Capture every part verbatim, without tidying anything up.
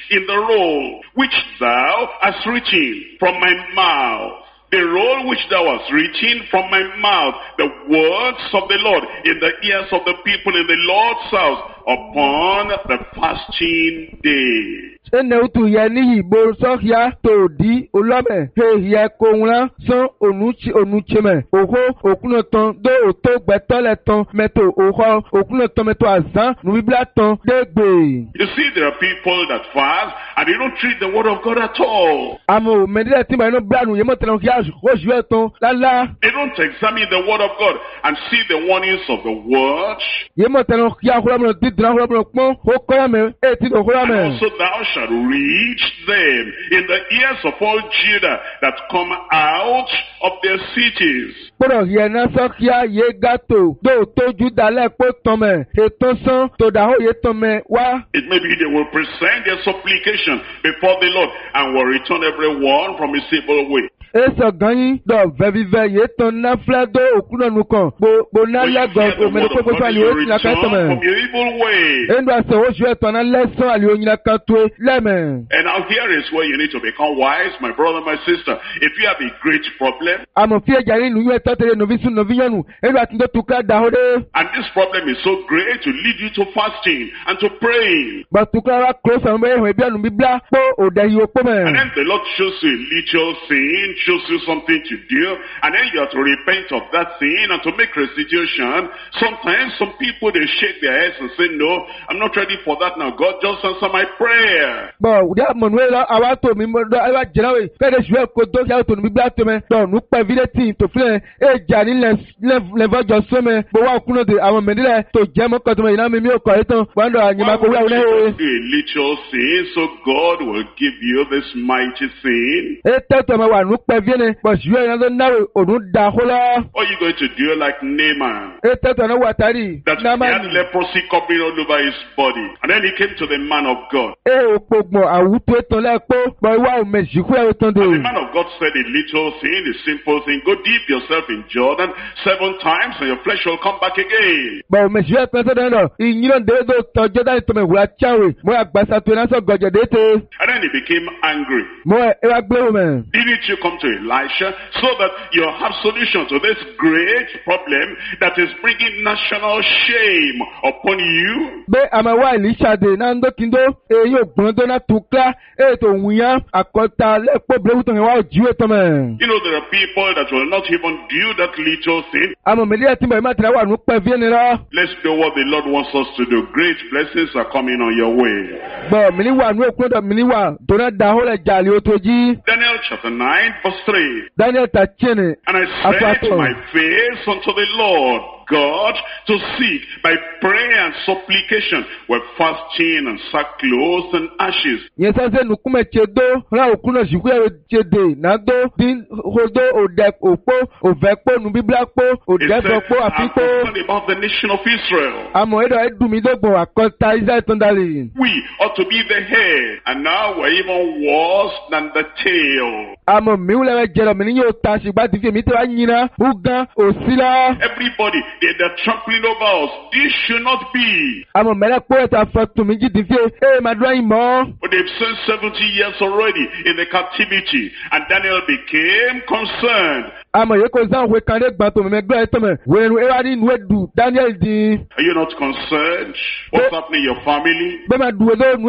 in the roll which thou hast written from my mouth. The roll which thou hast written from my mouth, the words of the Lord in the ears of the people in the Lord's house upon the fasting day. Ene utu ya ni ibo so ya to di olome he ya konra so onuchi onucheme oho okuno ton do oto gbeto le ton meto oho okuno ton meto azan nu biblia ton degbe. You see, there are people that fast and they don't treat the word of God at all. Amo medile ti ma no bla nu yemo telon ya o ju eton lala. They don't examine the word of God and see the warnings of the word. Yemo telon ya ho mo di dran ho mo pon o ko me e ti do ho me. And also thou shalt read them in the ears of all Judah that come out of their cities. Poro ye na so kia ye gato do to Judah le po ton me e ton san to da ho ye ton me wa. It may be they will present their supplication before the Lord and will return everyone from his evil way. Eso ganyi do vevive ye ton na fla do okuno nu kan bo bo na le go o me ko ko ali o ti la ka ton me. From your evil way. Endo ase o ju eton na leson ali o yin la kan to leme. And now here is where you need to become wise, my brother, my sister. If you have a great problem, amo fie jari nu ye totere no visu no viyanu endo atindo tuka da hode. And this problem is so great to lead you to fasting and to praying. But tuka ra close am be he bia nu biblia po o da yi o po me. And then the Lord shows you a little sin, shows you something to do, and then you have to repent of that sin and to make restitution. Sometimes some people, they shake their heads and say, no, I'm not ready for that now. God, just answer my prayer. But we have Manuela awato mi mo do awa jerawe pe de jwe ko do ya to mi biblia to me do nu pa evidence to fle e jani le le vajo so me bo wa kuno de awon medile to je mo ko to me ina mi mi o ko etan wa ndo anyima ko wa una e. A little sin, so God will give you this mighty sin. E te to me wa nu pa viene but jwe na do na onu da hola. What are you going to do like Naaman? E te to na wa tari That he had leprosy covering all over his body. And then he came to the man of God. E o pogbo awuto etan le po bo wa o mejiku e etan de. And the man of God said, a little sin, a simple thing. Go dip yourself in Jordan seven times and your flesh will come back again. Bo mejiku etan de no inyo de do to Jordan to me wura chawe mo agbasa to na so goje de te. And then he became angry. Mo e wa gbe o me. Didn't you come to Elisha so that you have solution to this great problem that is bringing national shame upon you? Be amawa Elisha de na ndo kindo e yo gbon do na tukla e to wuyan akota le po blewu to wa jiwe to me. You know, there are people that will not even do that little thing. Amo melia ti mo ma tra wa nu pe vie ni ra. Let's do what the Lord wants us to do. Great blessings are coming on your way. Bo mi ni wa nu okun do mi ni wa do na da ho le jali o to ji. Daniel chapter nine verse three. Daniel ta chene. And I set my face unto the Lord God to seek by prayer and supplication with fasting and sackcloth and ashes. Yes, I said, Nukume Chedo, Raukuna Shukwe Chede, Nado, Din Hodo, Odek, Opo, Ovekpo, Nubiblapo, Odepo, Apipo. About the nation of Israel. Amoedo Edumidobo, Akota Isa Tondali. We ought to be the head, and now we're even worse than the tail. Amo Mula Jeremini Tashi, but if you meet Anina, Uga, Osila. Everybody. They, they're trampling over us. This should not be. I'm a mela poet after to me. Hey, my drawing more. But they've spent seventy years already in the captivity, and Daniel became concerned. I'm a yokozan we can get back to me. When we are in Wedu, Daniel di. Are you not concerned? What's happening in your family? You're not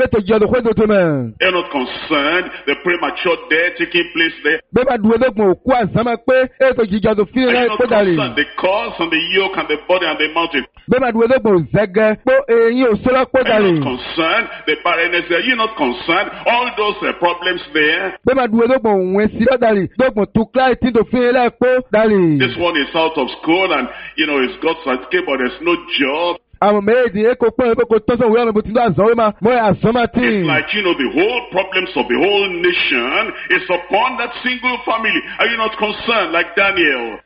concerned. The premature death taking place there. Are you not concerned? The cause and the yoke and the body and the mountain. Are you not concerned? The barrenness there. Are you not concerned? All those uh, problems there. This one is out of school and you know he's got certificate but there's no job. It's like, you know, the whole problems of the whole nation is upon that single family. Are you not concerned like Daniel?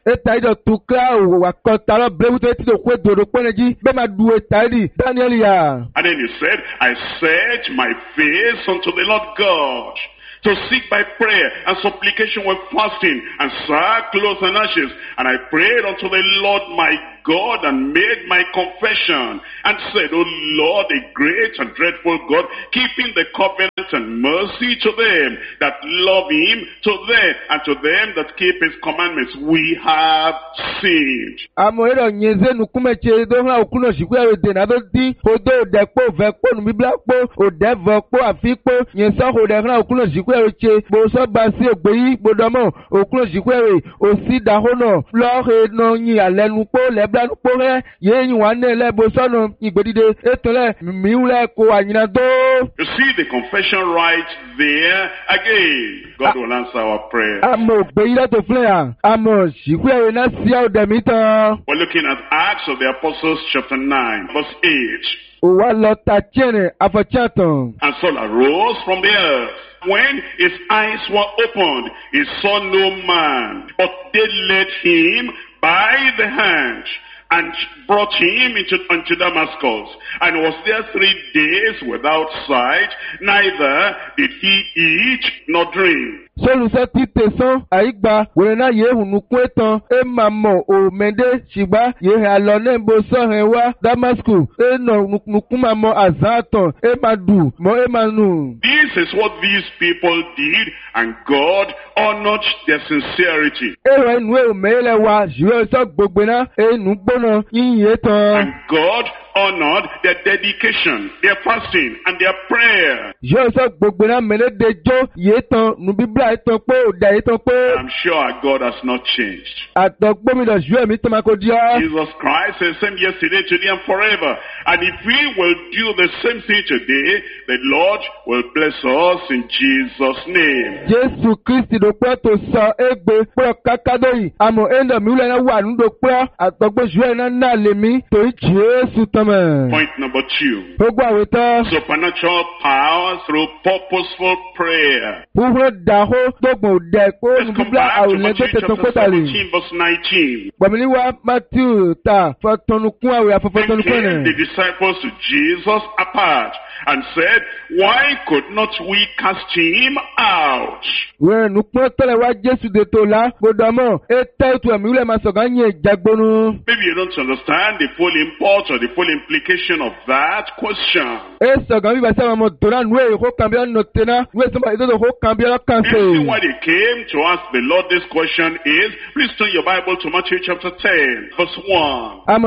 And then he said, I set my face unto the Lord God to seek by prayer and supplication with fasting and sackcloth and ashes. And I prayed unto the Lord my God and made my confession and said, O Lord, a great and dreadful God, keeping the covenant and mercy to them that love him, to them and to them that keep his commandments, we have sinned. Amoero nyeze nukumeche do ha okuno shikwe de na do di odo de po ve po nu biblia po o de vo po afikpo nyeso ho de ha okuno shikwe che bo so ba si ogbeyi gbodomo okuno shikwe o si da ho no lo he no yin alenu po le bla nu po he ye yin wa ne le bo so no igbodide etole mi ule ko anyina do. You see the confession right there again. God will answer our prayer. Amo ogbeyi la to flea amo shikwe na si o de mi tan. We're looking at Acts of the Apostles chapter nine, verse eight. And Saul arose from the earth. When his eyes were opened, he saw no man, but they led him by the hand and brought him into unto Damascus, and was there three days without sight, neither did he eat nor drink. Solusa tite son aigba wena ye hunuku etan e mamo o mende shigba ye alone bo so henwa Damascus e no nuku mamo azaton e madu mo e manu. This is what these people did, and God honored their sincerity. E wa nu e mele wa jiwe so gbogbo na e nu gbona yin etan. And God honored their dedication, their fasting, and their prayer. Je so gbogbo na mele dejo yetan nu biblia etan pe o da etan pe. I'm sure our God has not changed. Atogbo mi do ju mi tan ko dia. Jesus Christ is the same yesterday, today, and forever. And if we will do the same thing today, the Lord will bless us in Jesus' name. Jesu Christi do pe to so egbe pro kakado yi. Amo endo mi ule na wa nu do pe atogbo ju na na le mi to Jesu. Point number two. Supernatural power through purposeful prayer. Let's come back to Matthew chapter seventeen, verse nineteen. Then came the disciples to Jesus apart and said, why could not we cast him out? Maybe you don't understand the full import or the full implication of that question. You see why they came to ask the Lord this question is, please turn your Bible to Matthew chapter ten, verse one. And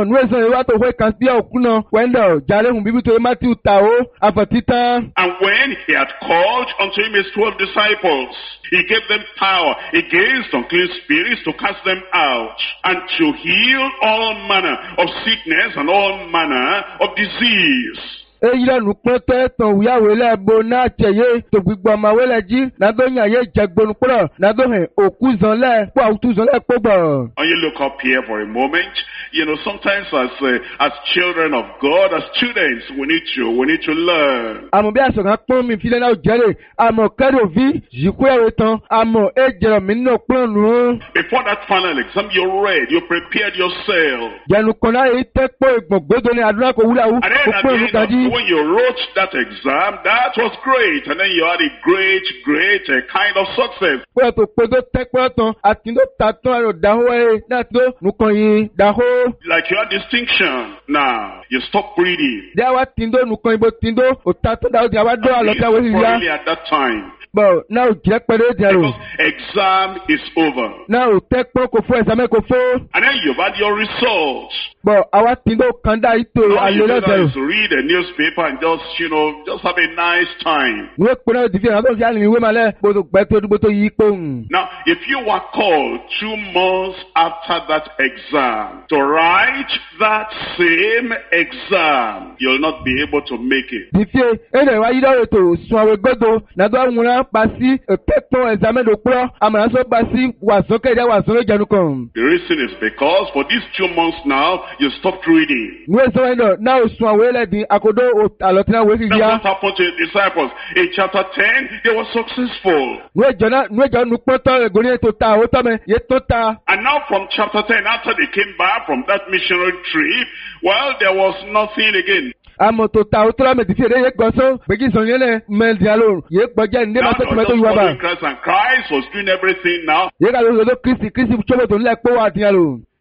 when he had called unto him his twelve disciples, he gave them power against unclean spirits to cast them out, and to heal all manner of sickness and all manner of disease. Eyira nukpete ton wiawele bo na cheye to gbigbo mawele ji na do yan ye jagbonu pro na do he okuzanle po awutuzanle pogbo. And you look up here for a moment. You know, sometimes as uh, as children of God, as students, we need to we need to learn. Amo bi aso kan pon mi file na o jere amo kero vi jiku ewe tan amo ejero mi no plan nu. Before that final exam, you read, you prepared yourself. Janu kona e te po egbogbodo ni adura ko wula wu ko daji. When you wrote that exam, that was great, and then you had a great, great uh, kind of success. Like you had distinction. Now, you stop reading. Probably at that time. But now, because exam is over. Now, and then you've had your results. But our tindo kanda ito alele to read a newspaper and just, you know, just have a nice time. Now, if you were called two months after that exam to write that same exam, you'll not be able to make it. The reason is because for these two months now, you stopped reading. That's what happened to the disciples. In chapter ten, they were successful. And now from chapter ten, after they came back from that missionary trip, well, there was nothing again. Amo to ta otra me difiere ye goso beji sonyele mel dialo ye gboje nde ma to to yuwa ba. Christ and Christ was doing everything now. Ye ga lo lo Christ Christ chobo to le po wa dialo.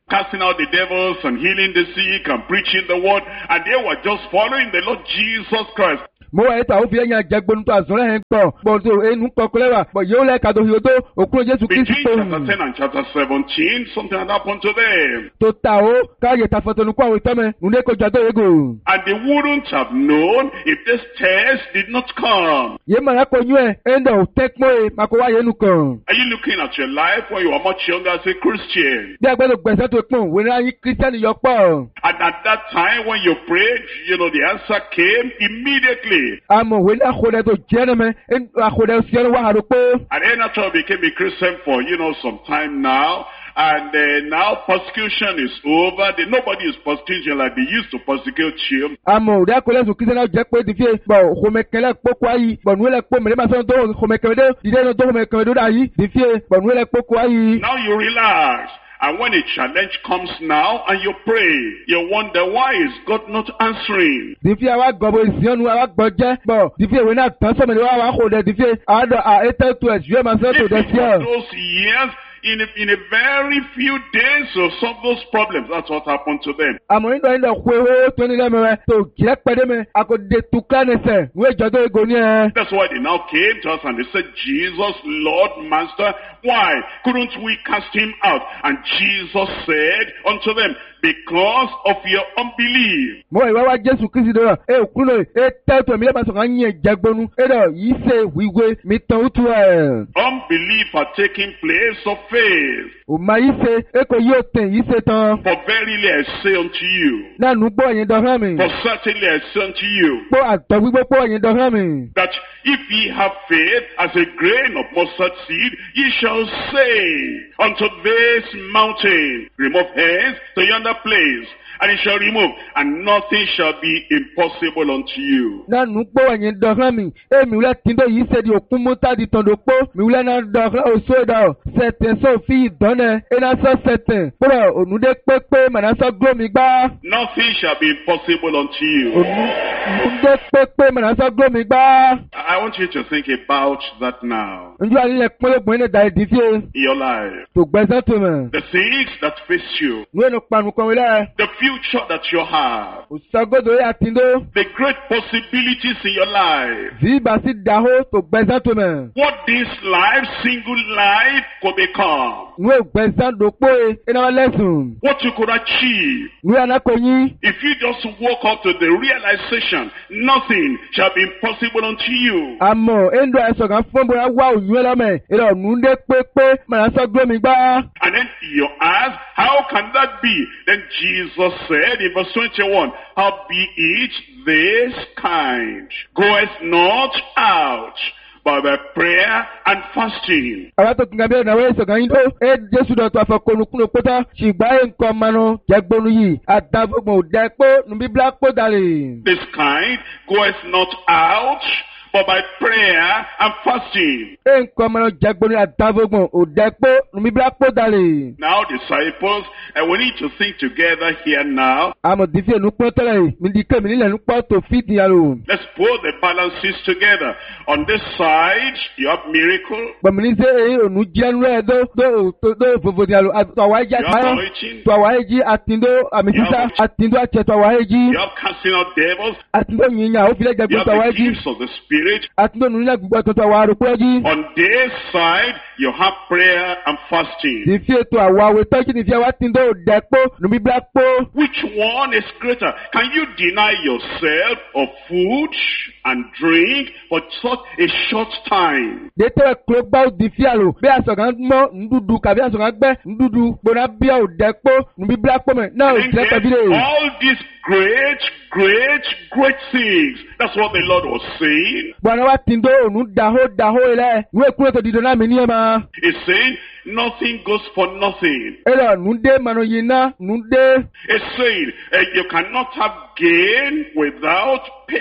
casting out the devils and healing the sick and preaching the word, and they were just following the Lord Jesus Christ. mo wa eta o fi enya jagbonu to azore hen gbo bo so enu kokolewa bo yo le ka do yodo okun Jesu Kristo Between chapter ten and chapter seventeen, something had happened to them. to ta o ka ye ta fotonu kwa we tome nde ko jado ego And they wouldn't have known if this test did not come. ye ma ko nyu e endo o tek mo e ma ko wa ye nu kan Are you looking at your life when you were much younger as a Christian? bi agbe lo gbese to pon we ra yin Christian yo po And at that time when you prayed, you know, the answer came immediately. amo we na khode to jene me en khode si wa ha ro po And then after I became a Christian for, you know, some time now, and uh, now persecution is over. The, nobody is persecuting like they used to persecute you. amo da ko le su Christian je pe di fi bo ko me kele po kwa yi bo nu le po me ma so do ko me kele de di de no do me kele do da yi di fi bo nu le po kwa yi Now you relax. And when a challenge comes now and you pray, you wonder why is God not answering? di fi awa gbo bo zionu awa gbo je bo di fi we na tan so me wa wa ko de di fi a do a etel to es je ma so to If de you fi put those years, in a, in a very few days to solve those problems, that's what happened to them. amo ndo ndo kwe o to ni le me to je pe de me akode tu kane se we jodo ego ni e That's why they now came to us and they said, Jesus, Lord, Master, why couldn't we cast him out? And Jesus said unto them, because of your unbelief. mo iwa wa Jesu Kristo do e okuno e te to mi le ba so kan yin jagbonu e do yi se wiwe mi tan utu e Unbelief had taken place of faith. o ma yi se e ko yo ten yi se tan For verily I say unto you, na nu gbo yin do han mi for certainly I say unto you, po ato gbigbo po yin do han mi that if ye have faith as a grain of mustard seed, ye shall say unto this mountain, remove hence to yonder place, and it shall remove, and nothing shall be impossible unto you. na nu gbo yin do han mi e mi wule tin do yi se di okun mo ta di ton do po mi wule na do han o so do seten so fi done e na so seten pro onu de pepe ma na so glo mi gba Nothing shall be impossible unto you. onu de pepe ma na so glo mi gba I want you to think about that now nju ali le pon logbon ne da di fi in your life. to gbesan to me The things that face you, nu enu panu kan wile the future that you have, o sagodo ya tindo the great possibilities in your life, vi ba si daho to gbesan to me what this life, single life, could become, nu e gbesan do po e e na lesson what you could achieve. nu ana ko yin If you just walk up to the realization, nothing shall be impossible unto you. amo endo eso kan fun bo wa oyun la me e do nu de pepe ma na so glo mi gba And then you ask, how can that be? Then Jesus said in verse twenty-one, how be it this kind, goeth not out, but by prayer and fasting. awa to kinga be na we so kan yin do e Jesu do to afokonu kuno pota sigba e nkan manu jagbonu yi adabogbon o de po nu biblia po dale This kind goeth not out, but by prayer and fasting. e nkan manu jagbonu adabogbon o de po nu biblia po dale Now disciples, and we need to think together here now. amo di fi enu po tele mi di ke mi ni le nu po to fit yaro Let's put the balances together. On this side, you have miracle, gbọmini se e onu jẹnu ẹ do do do do vovo di alo to awa eji you have atayọ anointing, to awa eji atindo amisisa atindo atsẹ to awa eji you have casting out devils, atindo yiyan o filẹ you jẹgbẹ have to awa the eji gifts of the Spirit. atindo nunilẹ gbogbo ẹtọ to awa arúgbó eji On this side, you have prayer and fasting. di fi eto awa awo tọjú di fi awa atindo dẹkpo nubi blakpo Which one is greater? Can you deny yourself of food and drink for such a short time? de tẹ kuro gbawo di fi alo bí asọ̀kan mọ ndudu kàbí asọ̀kan gbẹ ndudu gbọdọ bí a ò dẹkpo nubi blakpo mẹ náà ò And tilẹ̀ then pẹ̀bí de. all these great, great, great things. That's what the Lord was saying. gbọ̀nà wa tindo onu daho daho ilẹ̀ ìwé kúrò tó dìdọ̀ náà mi ní ẹ̀ ma. He's saying nothing goes for nothing. ẹ lọ nùdé mànà yìí ná nùdé. He's saying uh, you cannot have gain without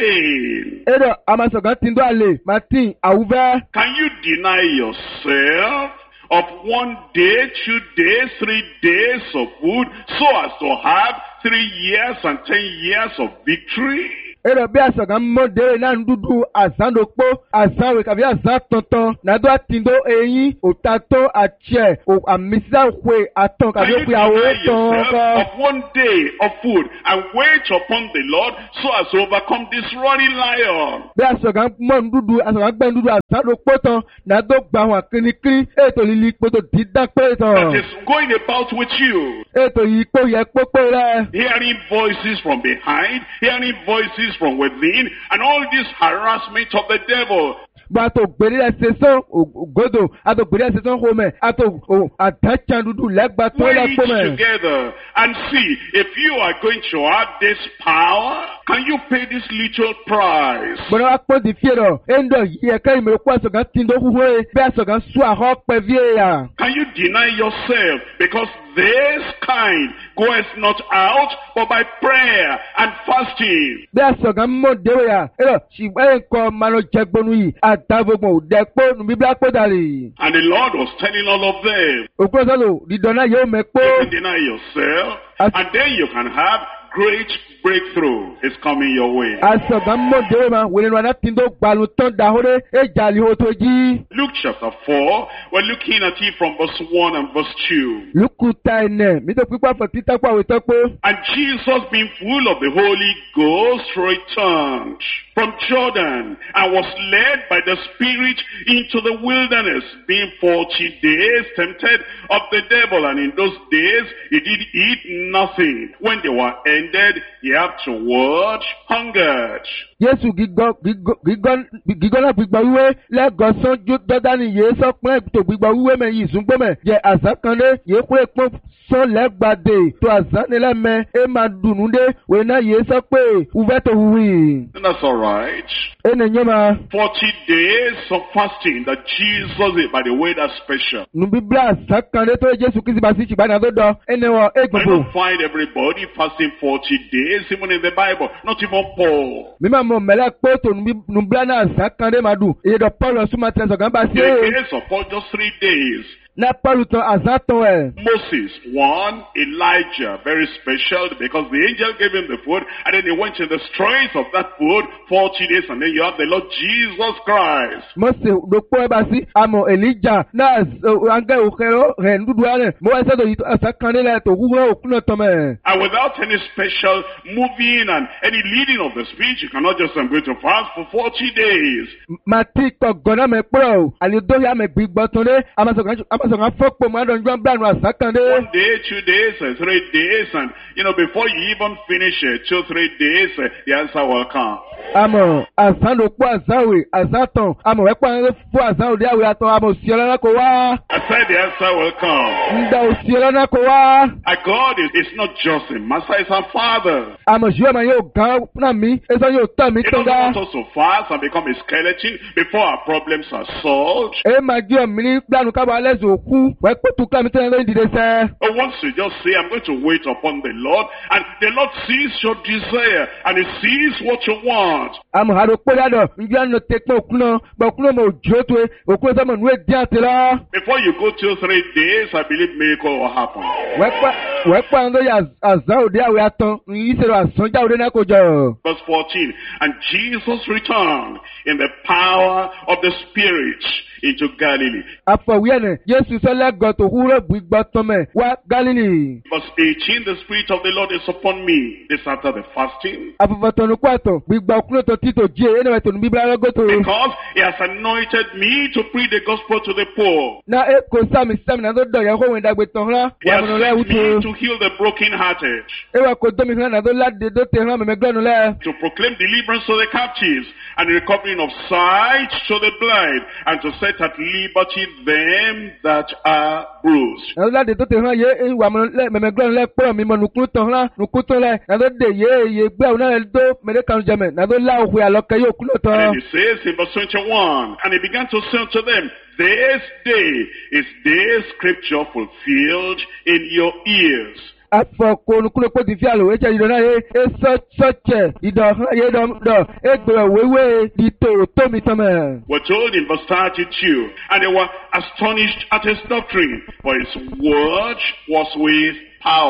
pain. ẹ lọ amasọ̀kan tindo àlè martin àwùfẹ́. Can you deny yourself of one day, two days, three days of food so as to have three years and ten years of victory? ero bí asọ̀gá mọ́dé náà ń dúdú àzándopo àzánwé kàbí àzántọ̀ntàn nàdó àtìndó eyín òtátó àtiẹ̀ àmísàwé àtàn Can kàbí you òpin deny àwòrán tán yourself kọ́. of one day of food and wait upon the Lord so as to overcome this roaring lion? bí asọ̀gá mọ́ ń dúdú asọ̀gá gbẹ́ ń dúdú àzándopo tán nàdó gba àwọn àkínníkín ètò líli kpótó dídá pé tán. That is going about with you. ètò yìí kó yẹ kpókpó rẹ. Hearing voices from behind, hearing voices from within, and all this harassment of the devil. gba to gbèrè ẹsẹ̀ sán ògòdò àtò gbèrè ẹsẹ̀ sán xɔmɛ àtò àtàtsàdúdú lẹ́gbàá tó lẹ́ Wait kpɔmɛ. together and see if you are going to have this power. Can you pay this little price? gbọ́dọ̀ wá kpọ́ di fie dọ̀ endọ̀ yìí ẹ̀ka ìmọ̀lẹ́ kó asọ̀gá tí ń dó huhu ye bí asọ̀gá sún àhọ́ pẹ́ vie yà. Can you deny yourself? Because this kind goeth not out but by prayer and fasting. bí asọ̀gá mọ̀ déwò yà ẹ̀rọ ṣùgbọ́n ẹ̀ kọ́ manọ jẹgbọnu yìí àtàvọ̀gbọ̀n òdẹ kpó nu bíbélà kpó dàrí. And the Lord was telling all of them, òkúrò sọ́lò dídọ̀nà yóò mẹ́ kpó. you can deny yourself and then you can have great breakthrough is coming your way. asọ̀gá mọ̀ déwò ma wòle nu àná tí ń dó gbalu tán dàhóre ẹ̀jà liho tó jí. Luke chapter four, we're looking at it from verse one and verse two. lukuta ẹnẹ mi tó pípa fẹ títà pọ̀ àwòtọ́ pé. And Jesus, being full of the Holy Ghost, returned from Jordan and was led by the Spirit into the wilderness, being forty days tempted of the devil. And in those days he did eat nothing. When they were ended, he afterward hungered. Jésù gígọ́ gígọ́ gígọ́ gígọ́ náà gbígbọ́ wíwé lẹ́gọ̀ọ́sán Jọ́dánì yìí sọ pé tó gbígbọ́ wíwé mẹ́ yìí sún gbọ́mẹ̀ jẹ́ àzákanlé yìí kúrẹ́ pọ́n sọ lẹ́gbàdé tó àzánilẹ́mẹ́ ẹ máa dùnú dé wòye náà yìí sọ pé wúfẹ́ tó wúwì. And that's all right. ẹ nà nyẹ́ ma. Forty days of fasting that Jesus did. By the way, that's special. Nu bíbélà àzákanlé tó Jésù kìí bá sí ìṣìbá náà tó dọ̀ ẹ nà wọ ẹ I gbogbo. don't find everybody fasting forty days, even in the Bible, not even Paul. Mi máa mọ mẹ́lẹ́ pé tó nu bíbélà náà àzákanlé máa dùn èyí dọ̀ Paul ọ̀sùn máa tẹ̀ sọ̀gán bá sí. The case of Paul, just three days. Na Paul tán àzátán ẹ̀. Moses, one, Elijah, very special because the angel gave him the food and then he went in the strength of that food forty days and then you have the Lord Jesus Christ. Mose dòpọ̀ ẹ bá sí àmọ̀ Elijah náà àgẹ́ òkèrò rẹ̀ ń dúdú rẹ̀ mo wá sẹ́dọ̀ yìí àsákanlé lẹ̀ tó wúwo òkú náà tán mẹ́. And without any special moving and any leading of the speech, you cannot just I'm going to fast for forty days. Màtí kọ̀gàn náà mẹ́ pẹ́ o àlùdóyè àmẹ́ gbígbọ́ tán dé àmàsọ̀gán fọ́pọ̀ mọ́ àdánjọ́ bíláànù àsákanlé. One day, two days, and three days, and you know, before you even finish it, two, three days, uh, the answer will come. Àmọ̀ àsánlòpọ̀ àsáwè àsátàn àmọ̀ wẹ́pọ̀ àwọn fún àsáwòdì àwẹ̀ àtọ̀ àmọ̀ òsì ọlọ́nà kò wá. I said the answer will come. Ǹda òsì ọlọ́nà kò wá. Our God is, is not just a master, it's our Father. Àmọ̀ ṣùgbọ́n àmọ̀ yóò gán náà mí ẹ̀sán yóò tàn mí He tán doesn't gá. want us to fast and become a skeleton before our problems are solved. Ẹ máa gbé ọ̀mí ní gbànú kábọ̀ alẹ́ sùn òkú wẹ́pọ̀ tó ká mi tẹ́lẹ̀ lóyún dìde sẹ́. But once you just say, I'm going to wait upon the Lord, and the Lord sees your desire, and He sees what you want. Àmọ̀ àrò pé dádọ̀ njẹ́ àná tẹ pé òkú náà gbọ̀ òkú náà mọ̀ òjò tó e òkú náà sọ́mọ̀ nù é dín àti lọ. Before you go two, three days, I believe miracle will happen. Wẹ́pọ̀ wẹ́pọ̀ àwọn tó yà àzá òde àwẹ̀ àtàn yìí ṣe lọ àsánjá òde náà kò jọ. Verse fourteen, and Jesus returned in the power of the Spirit into Galilee. Àfọ̀wíẹ̀nẹ̀ Jésù sọ́lẹ́gọ̀ tó húrò gbígbọ́ tọ́mẹ̀ wá Gálílì. Verse eighteen, the Spirit of the Lord is upon me. This after the fasting. Àfọ̀fọ̀tọ̀nù kwàtọ̀ gbígbà òkú náà tó títò jí ẹ̀ ẹ̀nà ẹ̀tọ̀nù bíbélà lọ́gọ́tò. Because He has anointed me to preach the gospel to the poor. Na e kò sáàmì sáàmì náà tó dọ̀ yẹn kó wọn ìdàgbé tán rán. He Wà has mọ̀nà lẹ́ sent me wútu. to heal the brokenhearted, E wà kò dómi kan náà tó ládé tó tẹ̀ rán mẹ̀mẹ́ gbọ́nu lẹ́. to proclaim deliverance to the captives and the recovering of sight to the blind, and to set at liberty them that are bruised. Náà tó ládé tó tẹ̀ rán yé e wà mọ̀nà lẹ́ mẹ̀mẹ́ gbọ́nu lẹ́ pọ̀ mi mọ̀ nùkú tán rán nùkú tán lẹ́. Náà tó dè yé iye gbé àwọn náà tó mẹ̀rẹ́ kanu jẹmẹ̀. Náà tó lá òkú àlọ́kẹ́ yóò kú lóòótọ́. And he says in verse twenty-one, and he began to say unto them, this day is this scripture fulfilled in your ears. Afọ̀kọ̀ onukúlò pé ti fi àlò ẹ̀jẹ̀ ìdọ̀ náà yé e sọ́ọ̀tsẹ̀ ìdọ̀ hàn yé dọ̀ e gbèrò wéwé di tòrò tómi tọ́mẹ̀. We're told in verse thirty-two, and they were astonished at his doctrine, for his word was with power.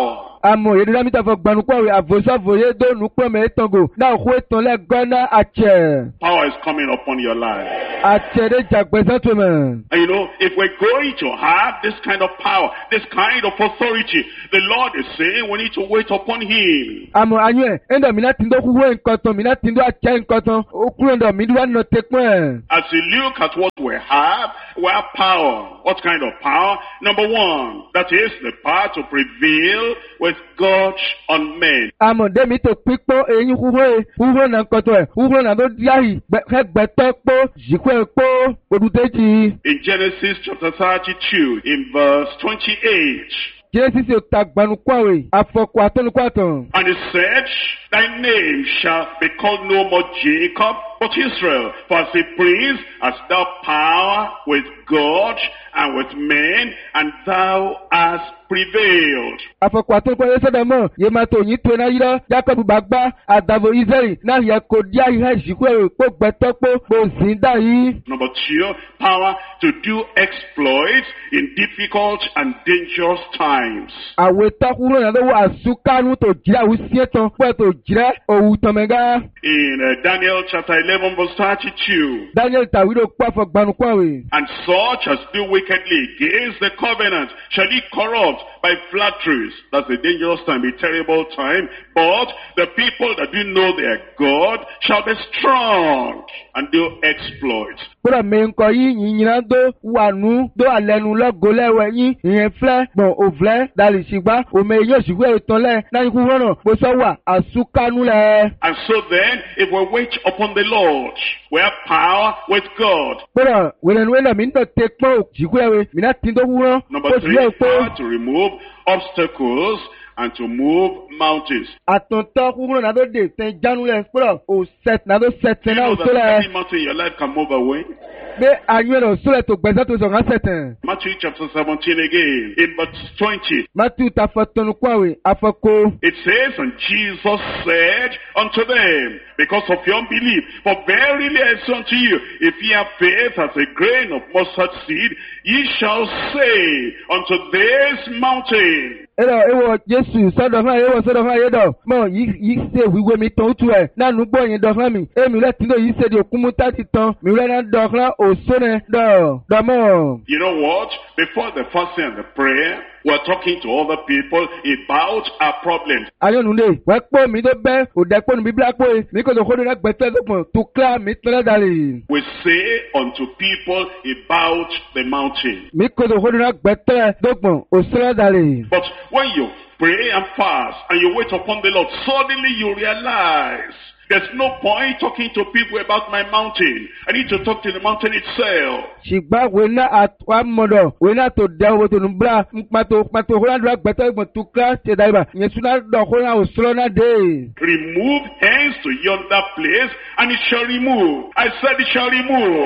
àmọ̀ yẹn dídá mi tàfọ̀ gbanukọ̀ rẹ̀ àvòsàvòye dó nùpọ̀ mẹ́ tọ̀gò náà kó tán lẹ́ gánà àtsẹ̀. Power is coming upon your life. àtsẹ̀ dé jàgbẹ́sẹ̀ tó mẹ́. And you know, if we're going to have this kind of power, this kind of authority, the Lord is saying we need to wait upon Him. àmọ̀ àyùn ẹ̀ ẹ̀ńdọ̀ mi náà ti ń dó kúkú nǹkan tán mi náà ti ń dó àtsẹ̀ nǹkan tán ó kúrò ńdọ̀ mi dúró nà tẹ́pẹ́. As you look at what we have, we have power. What kind of power? Number one, that is the power to prevail with God on men. àmọ̀ dẹ́mi tó pípọ́ eyín kúkú ẹ̀ kúkú nà kọ̀tọ̀ ẹ̀ kúkú nà tó díàyì gbẹ̀tọ́ pọ̀ jìkú pọ̀ odùtẹ́jì. In Genesis chapter thirty-two, in verse twenty-eight. Genesis yóò ta gbanukwawe afọkọ atọnukwatọ. And he said, thy name shall be called no more Jacob, but Israel. For as a prince hast thou power with God and with men, and thou hast prevailed. afọkọ atọnukwatọ sọdọ mọ yé máa tó yín tó náà yíyọ Jacob gbàgbá àdàbò Israẹli náà yẹ kó díà yìí ìṣìkú ẹrù kó gbẹtọ pé kó sì ń dà yìí. Number two, power to do exploits in difficult and dangerous times. àwẹ̀ tọkùnrin náà lọ́wọ́ àsúkánú tó jìrà àwọn síẹ̀tàn pẹ̀ tó jìrà òwú tọ̀mẹ̀gá. In uh, Daniel chapter eleven verse thirty-two. Daniel tàwílò pàfọ̀ gbanukwawe. And such as do wickedly against the covenant shall he corrupt by flatteries. That's a dangerous time, a terrible time. But the people that do know their God shall be strong and do exploits. Kódà mẹ́ńkọ yìí yìnyínná dó wànú dó àlẹ́nu lọ́gọ́lẹ́wẹ̀ yín ìyẹn filẹ̀ gbọ̀n òfilẹ̀ dàlí ṣìgbà òmè yóò ṣìgbà ìtàn lẹ̀ náà ikú rọ̀nà bó sọ wà àsúkánú lẹ̀. And so then, if we wait upon the Lord, we have power with God. Kódà wẹ̀lẹ̀nuwẹ̀lẹ̀ mi ń tọ́ tẹ pọ́n òjìkúrẹ́wẹ̀ mi náà ti ń tó kúrọ́. Number three, power to remove obstacles and to move mountains. Àtọ̀ntọ́ kúkúrò náà tó dé tẹ jánu lẹ̀ kúrò ò sẹ̀t náà tó sẹ̀t You náà know ò tó that lẹ̀. any mountain in your life can move away. Pé àyùn ẹ̀rọ sólẹ̀ tó gbẹ̀sẹ̀ tó sọ̀rọ̀ sẹ̀tẹ̀. Matthew chapter seventeen again, in verse twenty. Matthew ta fọtọ̀nukwawe afọko. It says, and Jesus said unto them, because of your unbelief, for verily I say unto you, if ye have faith as a grain of mustard seed, ye shall say unto this mountain. Ẹ̀rọ ewọ Jésù sọ́dọ̀ fún ayé wọ sọ́dọ̀ fún ayé dọ̀. Mọ̀ yìí ṣe wíwé mi tán tú ẹ̀. Nánú gbọ́ yẹn dọ̀ fún mi. Èmi rẹ̀ tí ló yìí ṣe di òkú mú tàbí tán. Mi rẹ̀ náà dọ̀ fún òṣòrè dọ̀ dọ̀mọ̀. You know what? Before the fasting and the prayer, we're talking to other people about our problems. Ayọ̀nùdè wẹ́ pọ́ mi tó bẹ́ òdẹ́pọ̀ níbi bílá pé mi kò tó kó lóra gbẹ̀tẹ́ tó pọ̀ tó kílá mi tẹ́lẹ̀ dàlè. We say unto people about the mountain. Mi kò tó kó lóra gbẹ̀tẹ́ tó pọ̀ òṣòrè dàlè. But when you pray and fast and you wait upon the Lord, suddenly you realize there's no point talking to people about my mountain. I need to talk to the mountain itself. Ṣìgbà wẹ́nà àtúwà mọ̀dọ̀ wẹ́nà tó dẹ́ owó tó nù bílá pàtó pàtó kó ládùúgbà gbẹ̀tẹ́ ìgbọ̀n tó kílá ṣe dàgbà. Ìyẹn sún náà dọ̀ kó náà òṣòrè náà dé. Remove hence to yonder place, and it shall remove. I said it shall remove.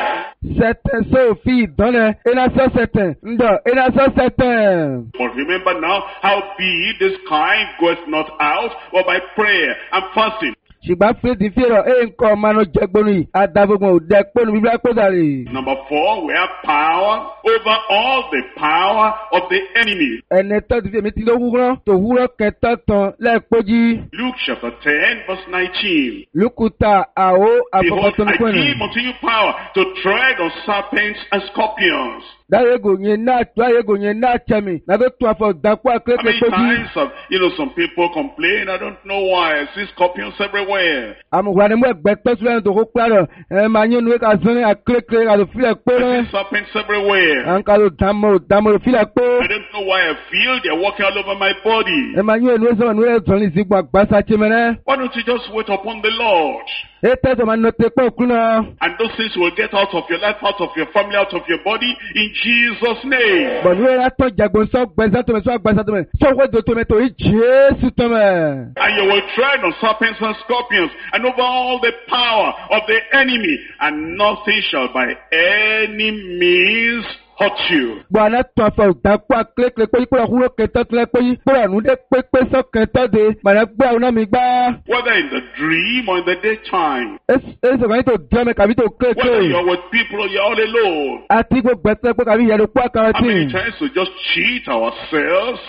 Sẹ̀tẹ̀ sófin ìdánlẹ̀ iná sọ sẹ̀tẹ̀ ńdọ̀ iná sọ sẹ̀tẹ̀. But remember now how be this kind goeth not out, but by prayer and fasting. Ṣìgbà fìdí fìrọ̀ ẹ̀ ń kọ́ ọmọ náà jẹ́gbọ́n ní àdàbọ̀gbọ̀n òdẹ pọ́nù bíbélà pọ́sàlì. Number four, we have power over all the power of the enemy. Ẹnẹ tó ti fi èmi ti ló wúrọ́ tó wúrọ́ kẹtọ́ tán lẹ́ẹ̀kpọ́jì. Luke chapter ten, verse nineteen. Lukuta àwọ̀ Behold, I àfọkọ́tọ́nukọ́nù. give unto you power to tread on serpents and scorpions. Dáyégò yẹn náà dáyégò yẹn náà tẹ̀mí nàbẹ́ tún àfọ̀ dàpọ̀ How àkérèké many kpọ́jì. times have, you know, some people complain, I don't know why, I see scorpions everywhere. Àmùgbàdìmọ̀ ẹgbẹ́ tọ́sílẹ̀ tó kó kpárọ̀ ẹ̀ máa yẹn nuwé ká zọ́nẹ́ àkérèké ká tó filẹ̀ kpé I rẹ̀. see serpents everywhere. À ń ká tó dàmọ̀ dàmọ̀ filẹ̀ kpé. I don't know why I feel they're walking all over my body. Ẹ̀ máa yẹn nuwé sọ̀rọ̀ nuwé zọ́nẹ́ ìsìnkú àgbàsá tẹ̀mẹ̀rẹ̀. Why don't you just wait upon the Lord? Ẹ tẹ́sọ̀ máa nọ tẹ pẹ́ òkú náà. And those things will get out of your life, out of your family, out of your body, in Jesus' name. Bọ̀dú yẹn atọ́ jagun sọ gbẹ̀sán tó mẹ́ sọ àgbàsá tó mẹ́ sọ́wọ́ ètò tó mẹ́ tó yí Jésù tó mẹ́. And you will tread on serpents and scorpions, and over all the power of the enemy, and nothing shall by any means hurt you. Gbọ́ àná tún afọ ìdápọ̀ àkélékèlé pé kúrò kúrò kẹtọ́ tó lẹ́ pé yí kúrò ànúdé pépé sọ kẹtọ́ de màdà gbé àwọn náà mi gbá. Whether in the dream or in the daytime, Ẹ sọ̀rọ̀ yín tó dán mi kàbí tó whether kéèké. you're with people or you're all alone. Àti gbogbo ẹ̀sẹ̀ pé kàbí ìyẹ̀dù pọ̀ àkàrà How tì. many times we just cheat ourselves?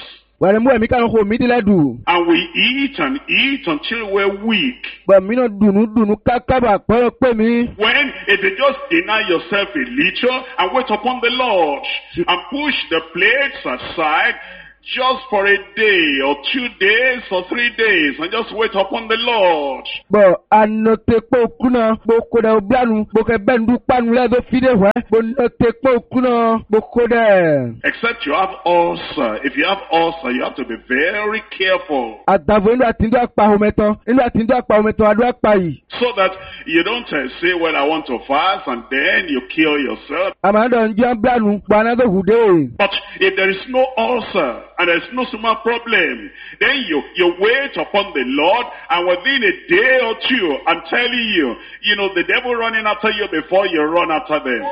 Wàrẹ̀ mú ẹ̀mí kan kò mí dílẹ̀ dùn. And we eat and eat until we're weak. Bẹ̀mí náà dùnú dùnú kákábà pẹ́rẹ́ pé mi. When if you just deny yourself a little and wait upon the Lord and push the plates aside just for a day or two days or three days and just wait upon the Lord. Bọ̀ ànọ̀tẹ̀ pé òkú náà bó kó dẹ̀ ọ̀bíànú bó kẹ́ bẹ́ẹ̀ ń dúpánu lẹ́dọ̀ fídẹ̀ wẹ́ bó nọ̀tẹ̀ pé òkú náà bó kó dẹ̀. Except you have ulcer. If you have ulcer, you have to be very careful. Àtàwọn inú àti inú àpá ometán inú àti inú àpá ometán adó àpá yìí. So that you don't uh, say, well, I want to fast and then you kill yourself. Àmàdàn ń jẹ́ bíànú gbanáda hùdé. But if there is no ulcer and there is no small problem, then you, you wait upon the Lord, and within a day or two, I'm telling you, you know, the devil running after you before you run after them.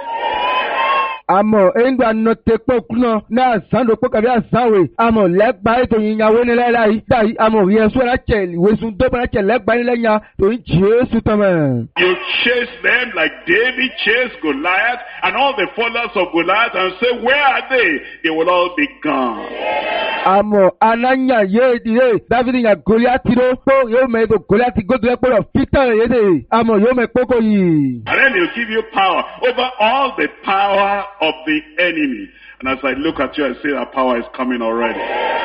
Àmọ̀ ẹ̀ńgbà nọ̀tẹ̀ pé òkú náà náà sàndó pé kàbí àsáwè. Àmọ̀ lẹ́gbàá ètò ìyàwó nílẹ̀ láyé. Dáyé àmọ̀ yẹ sọ́ra tẹ̀ ìwé sun tó bá tẹ̀ lẹ́gbàá nílẹ̀ yẹn tó ń Jésù tán mẹ́. You chase them like David chased Goliath and all the followers of Goliath and say, where are they? They will all be gone. Àmọ̀ anáyà yé ìdílé Dáfídì yàn Gòlíátì ló pé yóò mẹ́ ètò Gòlíátì gbọ́dọ̀ pẹ̀lú Peter yédè. Àmọ̀ yóò mẹ́ kókó yìí. And then he'll give you power over all the power of the enemy. And as I look at you, I see that power is coming already.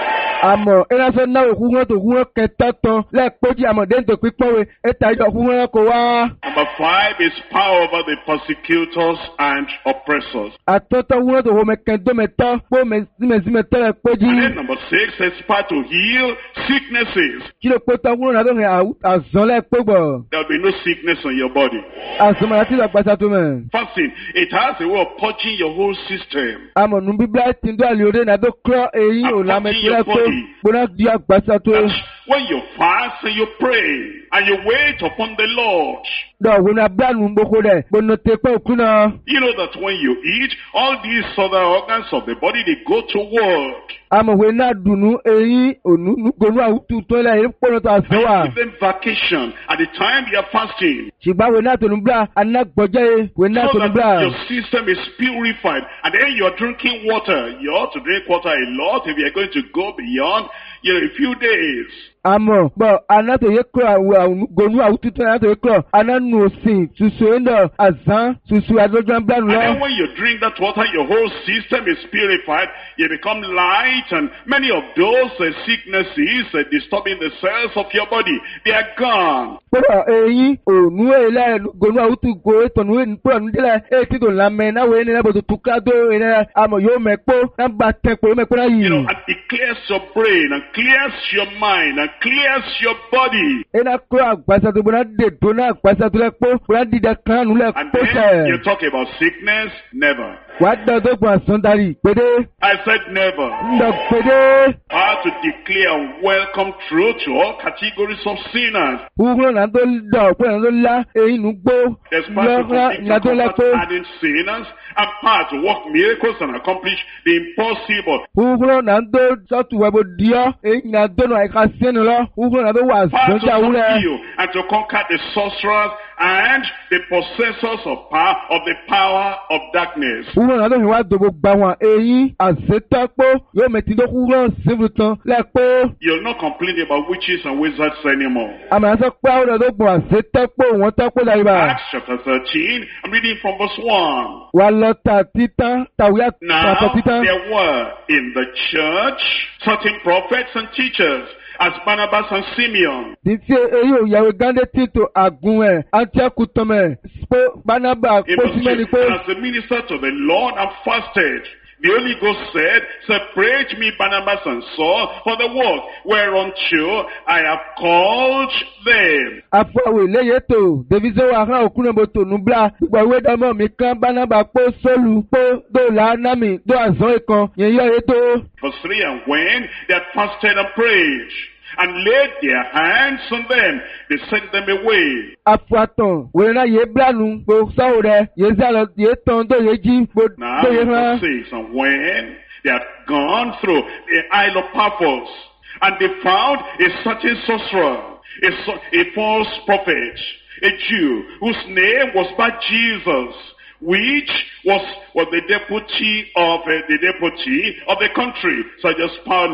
Àmọ̀ ẹ̀rọ náà òkú wọn tó kú wọn kẹta tán lẹ́ẹ̀kpọ́jì àmọ̀dé tó pípọ́wé ẹ̀ta ìjọ kú wọn kò wá. Number five is power over the persecutors and oppressors. Àtọ́tọ́ wọn tó wọ́n mẹ́kẹ́ndọ́mẹ́tọ́ pọ́ mẹ́sìmẹ́sìmẹ́tọ́ lẹ́ẹ̀kpọ́jì. And then number six is power to heal sicknesses. Kí ló pọ́tọ́ wọn náà tó hẹ̀ àzọ́ lẹ́ẹ̀kpọ́gbọ̀. There will be no sickness on your body. Àzọ́mọ̀ àti ìlàgbàsá tó mẹ́. Fasting, it has a way of purging your whole system. Àmọ̀ nù bíbélì ti ń dọ́ àlè náà tó kọ́ èyí ò lámẹ́tìlẹ́ tó gbóná di àgbàsá tó. When you fast and you pray and you wait upon the Lord. Dọ̀ wọ́n náà bílà nù gbogbo rẹ̀ gbóná tẹ pé òkú náà. You know that when you eat, all these other organs of the body, they go to work. Àmọ̀ wọ́n náà dùnú èyí ònú gbóná àwùjọ tó lẹ̀ èyí pọ̀nà tó àṣọ wa. Give them vacation at the time they are fasting. Ṣùgbọ́n wọ́n náà tó nù bílà anágbọ́jẹ́ yẹ wọ́n náà tó nù So bílà. that your system is purified. And then you're drinking water. You ought to drink water a lot if you're going to go beyond, you know, a few days. Àmọ̀ bọ̀ anátòye kúrò àwọn gonu àwùjọ tó anátòye kúrò anánú òsìn ṣùṣù ẹ̀ńdọ̀ àzán ṣùṣù àdójọ́ bílánù lọ. And then when you drink that water, your whole system is purified. You become light, and many of those uh, sicknesses uh, disturbing the cells of your body, they are gone. Pọ̀rọ̀ èyí ònú èlẹ̀ gonu àwùjọ go ètònú pọ̀rọ̀ nídìlẹ̀ ètí tó lámẹ́ náà wẹ̀ ẹ̀nìyàn bọ̀dọ̀ tó ká dó ẹ̀nìyàn àmọ̀ yóò mẹ́pọ̀ náà bá tẹ̀pọ̀ yóò mẹ́pọ̀ náà yìí. You know, and it clears your brain and clears your mind and clears your body. Ena kúrò àgbàsá tó bọ̀dọ̀ dè tó náà àgbàsá tó lẹ̀ pọ̀ bọ̀dọ̀ dídẹ kan nù lẹ̀ And pọ̀ then sẹ̀. you talk about sickness, never. Wà á dọ̀ tó gbọ̀n àsọ̀ndarí pédé. I said never. Ndọ̀ pédé. How to declare and welcome truth to all categories of sinners. Wúwúrọ̀ náà tó dọ̀ pé náà tó lá èyí nù gbó. There's power to Lọ́kàn convict náà and tó lẹ̀ comfort pọ̀. hardened sinners, and power to work miracles and accomplish the impossible. Wúwúrọ̀ náà tó sọ́tù wẹ̀ bó diọ́ èyí náà tó nà ẹ̀ka sínú lọ. Wúwúrọ̀ náà tó wà Power to sọ́jà wúlẹ̀. subdue and to conquer the sorcerers and the possessors of power of the power of darkness. Wúwúrọ̀ náà tó fi wá dòbò gbà wọn èyí àṣetọ́pọ̀ yóò mẹ̀tí tó wúwúrọ̀ síbùrù tán lẹ́pọ̀. You'll not complain about witches and wizards anymore. Àmì àṣẹ pé àwọn ọ̀dọ́ gbọ̀n àṣetọ́pọ̀ wọn tọ́pọ̀ dàríbà. Acts chapter thirteen, I'm reading from verse one. Wà lọ tà títán tàwí Now àtọ̀ títán. there were in the church certain prophets and teachers, as Barnabas and Simeon, Títí èyí ò yàwé gándé títò àgùn ẹ̀ Antioch tọmẹ̀ pé Barnaba in pé verse símẹ́ni six, pé. and as the minister to the Lord and fasted, the Holy Ghost said, separate me, Barnabas and Saul, for the work whereunto I have called them. Àfọwé léyè tó Daviso wà hàn òkúnnà bó tò nùblà gbogbo ìwé dánmọ̀ mi kan Barnaba pé sólù pé dòlà námì dó àzọ́ ìkan yẹn yọ ètò. Verse three, and when they had fasted and prayed, and laid their hands on them, they sent them away. Àfọ̀tàn wèrè náà yé blánù gbò sáwò rẹ̀ yé sálọ yé tán tó yé jí gbò Now, tó yé hàn. verse six, and when they had gone through the Isle of Paphos, and they found a certain sorcerer, a, so- a false prophet, a Jew, whose name was Bar-Jesus, which was, was the deputy of uh, the deputy of the country, Sergius Paulus.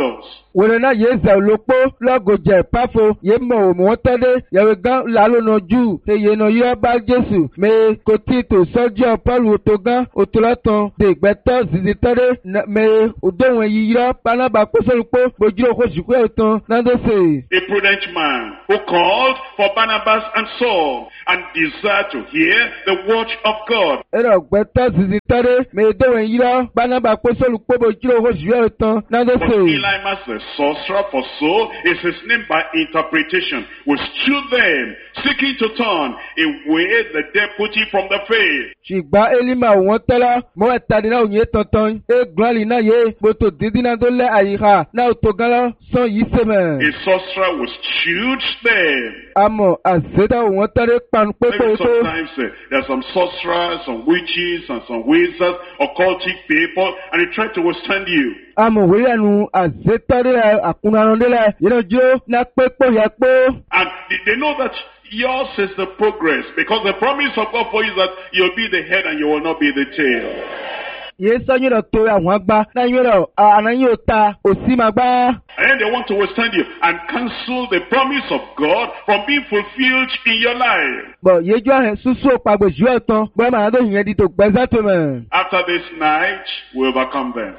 wòle na yé zè olokpo lọ́gòjè pàfo yé mọ̀ òmùwọ́n tẹ́lẹ̀ yẹ̀wé gán làlónà jù èyí nà yọ bá Jésù mẹ́ kòtì tó sọ́jọ́ Paul òtò gán òtò lọ́tàn dègbẹ́tọ́ zizi tẹ́lẹ̀ mẹ́ òdòwọ̀n yìí yọ Barnabas kósolùkpó bójú òkò sùkú ẹ̀tàn nàdọ́sẹ̀. A prudent man who called for Barnabas and Saul and desired to hear the word of God. ẹ̀rọ gbẹ́tọ́ zizi tẹ́lẹ̀ mẹ́ òdòwọ̀n yìí yọ Barnabas kósolùkpó bójú òkò sùkú ẹ̀tàn But nàdọ́sẹ̀. Elymas the sorcerer, for so is his name by interpretation, withstood them, seeking to turn away the deputy from the faith. ṣùgbọ́n elima òun tẹ́lá mọ́ ẹ̀ta dín náà òun yé tọ̀tàn ẹ̀ gbọ́nlì náà yé gbòtò dídí náà tó lẹ́ àyíká náà ò tó gánlá sàn yìí sẹ́mẹ̀. A sorcerer withstood them. àmọ́ àzẹ́dá òun tẹ́lẹ̀ panu pépé Maybe tó. sometimes uh, there are some sorcerers, some witches, and some wizards, occultic people, and they try to withstand you. àmọ́ òwe yẹnu àzẹ́tọ́lẹ̀ àkúnranọ́lẹ̀ yẹn jó náà pépé yẹ pé. And they, they know that yours is the progress, because the promise of God for you is that you'll be the head and you will not be the tail. yé sọ́yìn rẹ̀ tó àwọn àgbà náà yín rẹ̀ àná yóò ta òsì máa gbá. And then they want to withstand you and cancel the promise of God from being fulfilled in your life. bọ̀ yéjú àhẹ̀ súsú òpàgbò jù ẹ̀ tán bọ́ẹ̀ màá tó yẹn di tó gbẹ́sẹ̀ tó mẹ̀. After this night, we overcome them.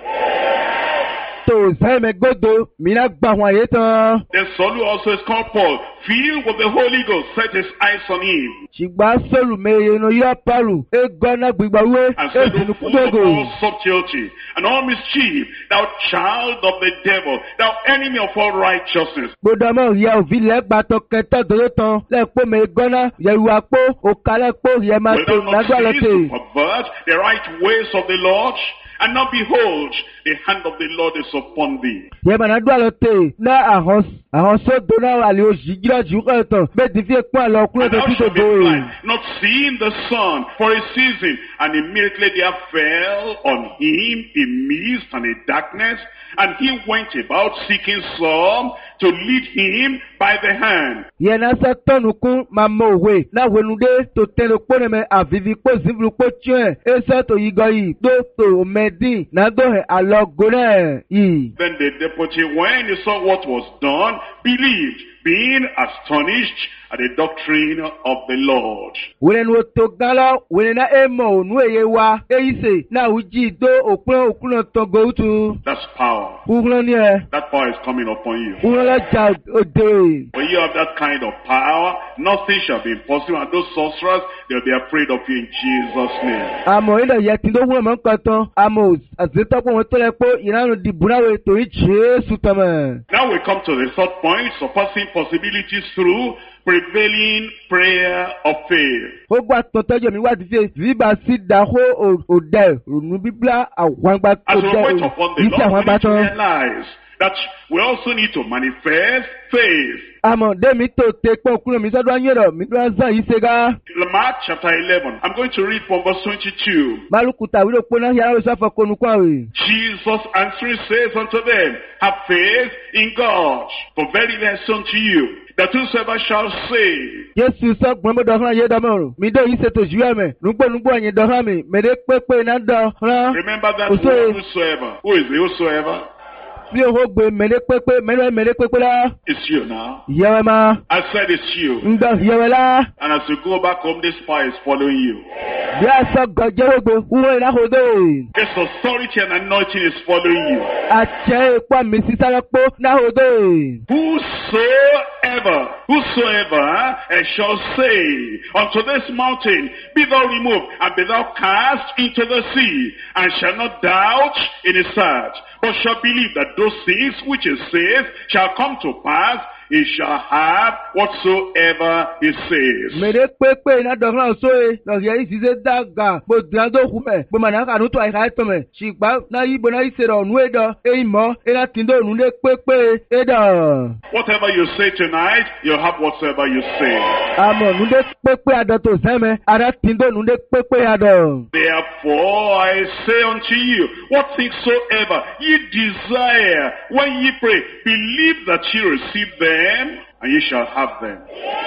tó sẹ́yìn gbọ́dọ̀ mìíràn gbà wọ́n yé tán. Then Saul, who also is called Paul, filled with the Holy Ghost, set his eyes on him ṣùgbọ́n sọ́lù mẹ́yẹnu yọ Paulu ẹ gbọ́ná gbígbà wé and ẹ said, dùnú O full of kúndógò. all subtlety and all mischief, thou child of the devil, thou enemy of all righteousness. gbọdọ̀ mọ̀ yẹ òbí lẹ́gbàtọ̀ kẹtọ́ dòdò tán lẹ́ẹ̀kpọ́ mẹ́ gbọ́ná yẹ̀rù àpò òkàlẹ́kpọ́ yẹ máa Will tó thou nàgbà not cease lọ́tẹ̀. to pervert the right ways of the Lord? And now behold, the hand of the Lord is upon thee. yẹ máa nàgbà lọ́tẹ̀ ná àwọn sódò náà àlè òsì jìrọ̀ jù kọ́ tán bẹ́ẹ̀ ti fi pọ́n àlọ́ kúrò And tó thou fi shalt be dòdò blind, yìí. not seeing the sun for a season. And immediately there fell on him a mist and a darkness, and he went about seeking some to lead him by the hand. yẹ náà sọ tọ́nu kún máa mọ òwe náà wẹnudé tó tẹnu kpọ́nẹ mẹ àvivi kpọ́ zivulu kpọ́ tiẹ́ ẹ sọ tó yigọ yìí tó tó mẹ́dín náà tó hẹ alọ́ gbóná yìí. Then the deputy, when he saw what was done, believed, being astonished at the doctrine of the Lord. wòle nu tó gán lọ wòle na e mọ ònú èyí wa èyí sè náà wò jí dó òkúnlọ òkúnlọ tán gòtú. That's power. òkúnlọ ni ẹ That power is coming upon you. òkúnlọ lọ jà òde. When you have that kind of power, nothing shall be impossible. And those sorcerers, they'll be afraid of you in Jesus' name. àmọ́ ilẹ̀ yẹ tí ló wúlò mọ́ nǹkan tán àmọ́ àzètọ́pọ̀ wọn tó lẹ pé ìlànà dìbò náà wò torí Jésù tọmọ. Now we come to the third point, surpassing possibilities through prevailing prayer of faith. ó gbà tọ́tọ́jọ́ mi wá ti fi bíbá sí dàhó òdẹ ònú bíbélà àwọn àgbà As we òdẹ wait upon the ìfẹ́ Lord, àwọn we àgbà need to tán. realize that we also need to manifest faith. àmọ́ dẹ́mi tó tẹ pé òkúrò mi sọ́dọ̀ ayé rẹ̀ mi tó ń sàn yìí ṣe gá. Mark chapter eleven, I'm going to read from verse twenty-two. Maluku tàwílò pọ́nà yàrá òṣàfọ̀ konukú àwẹ̀. Jesus answering says unto them, have faith in God, for verily I say unto you, that whosoever shall say, Jésù sọ gbọ́nbó dọ̀hán yé dọ́mọ̀rún. Mi dé yìí ṣètò ìṣúra mi. Nùgbọ́nùgbọ́ ẹ̀yìn dọ̀hán mi. Mèdè pépé náà dọ̀hán. remember that Kò word sóye. whosoever. Who is the whosoever? Bí owó gbé mèdè pépé mèdè mèdè pépé lá. It's you now. Ìyẹ̀wẹ̀ ma. I said it's you. Ń gbọ́ ìyẹ̀wẹ̀ lá. And as you go back home, this fire is following you. Bí a sọ gọ̀jẹ́wó gbé wúwo ìnáhòdó. This authority and anointing is following you. Àtsẹ́ ipò mi sísáré pó náhòdó. Whosoever, whosoever uh, shall say unto this mountain, be thou removed, and be thou cast into the sea, and shall not doubt in his heart, but shall believe that those things which he saith shall come to pass, he shall have whatsoever he says. Mèdè pépé iná dọ̀hán sóye. Lọ̀gẹ̀ yìí ṣiṣẹ́ dàgà. Bó dùn tó kú mẹ́. Bó màná kànú tó àyíká ẹ̀tọ́ mẹ́. Ṣìgbà náà yí bọ̀nà yìí ṣèrò ọ̀nù ẹ̀dọ̀. Èyí mọ́. Iná kì í dó ònù lé pépé ẹ̀dọ̀. Whatever you say tonight, you'll have whatsoever you say. Àmọ̀ ònù lé pépé àdọ̀ tó sẹ́mẹ̀. Àdá kì í dó ònù lé pépé àdọ̀. Therefore I say unto you, what things soever ye desire, when ye pray, believe that ye receive them, and ye shall have them.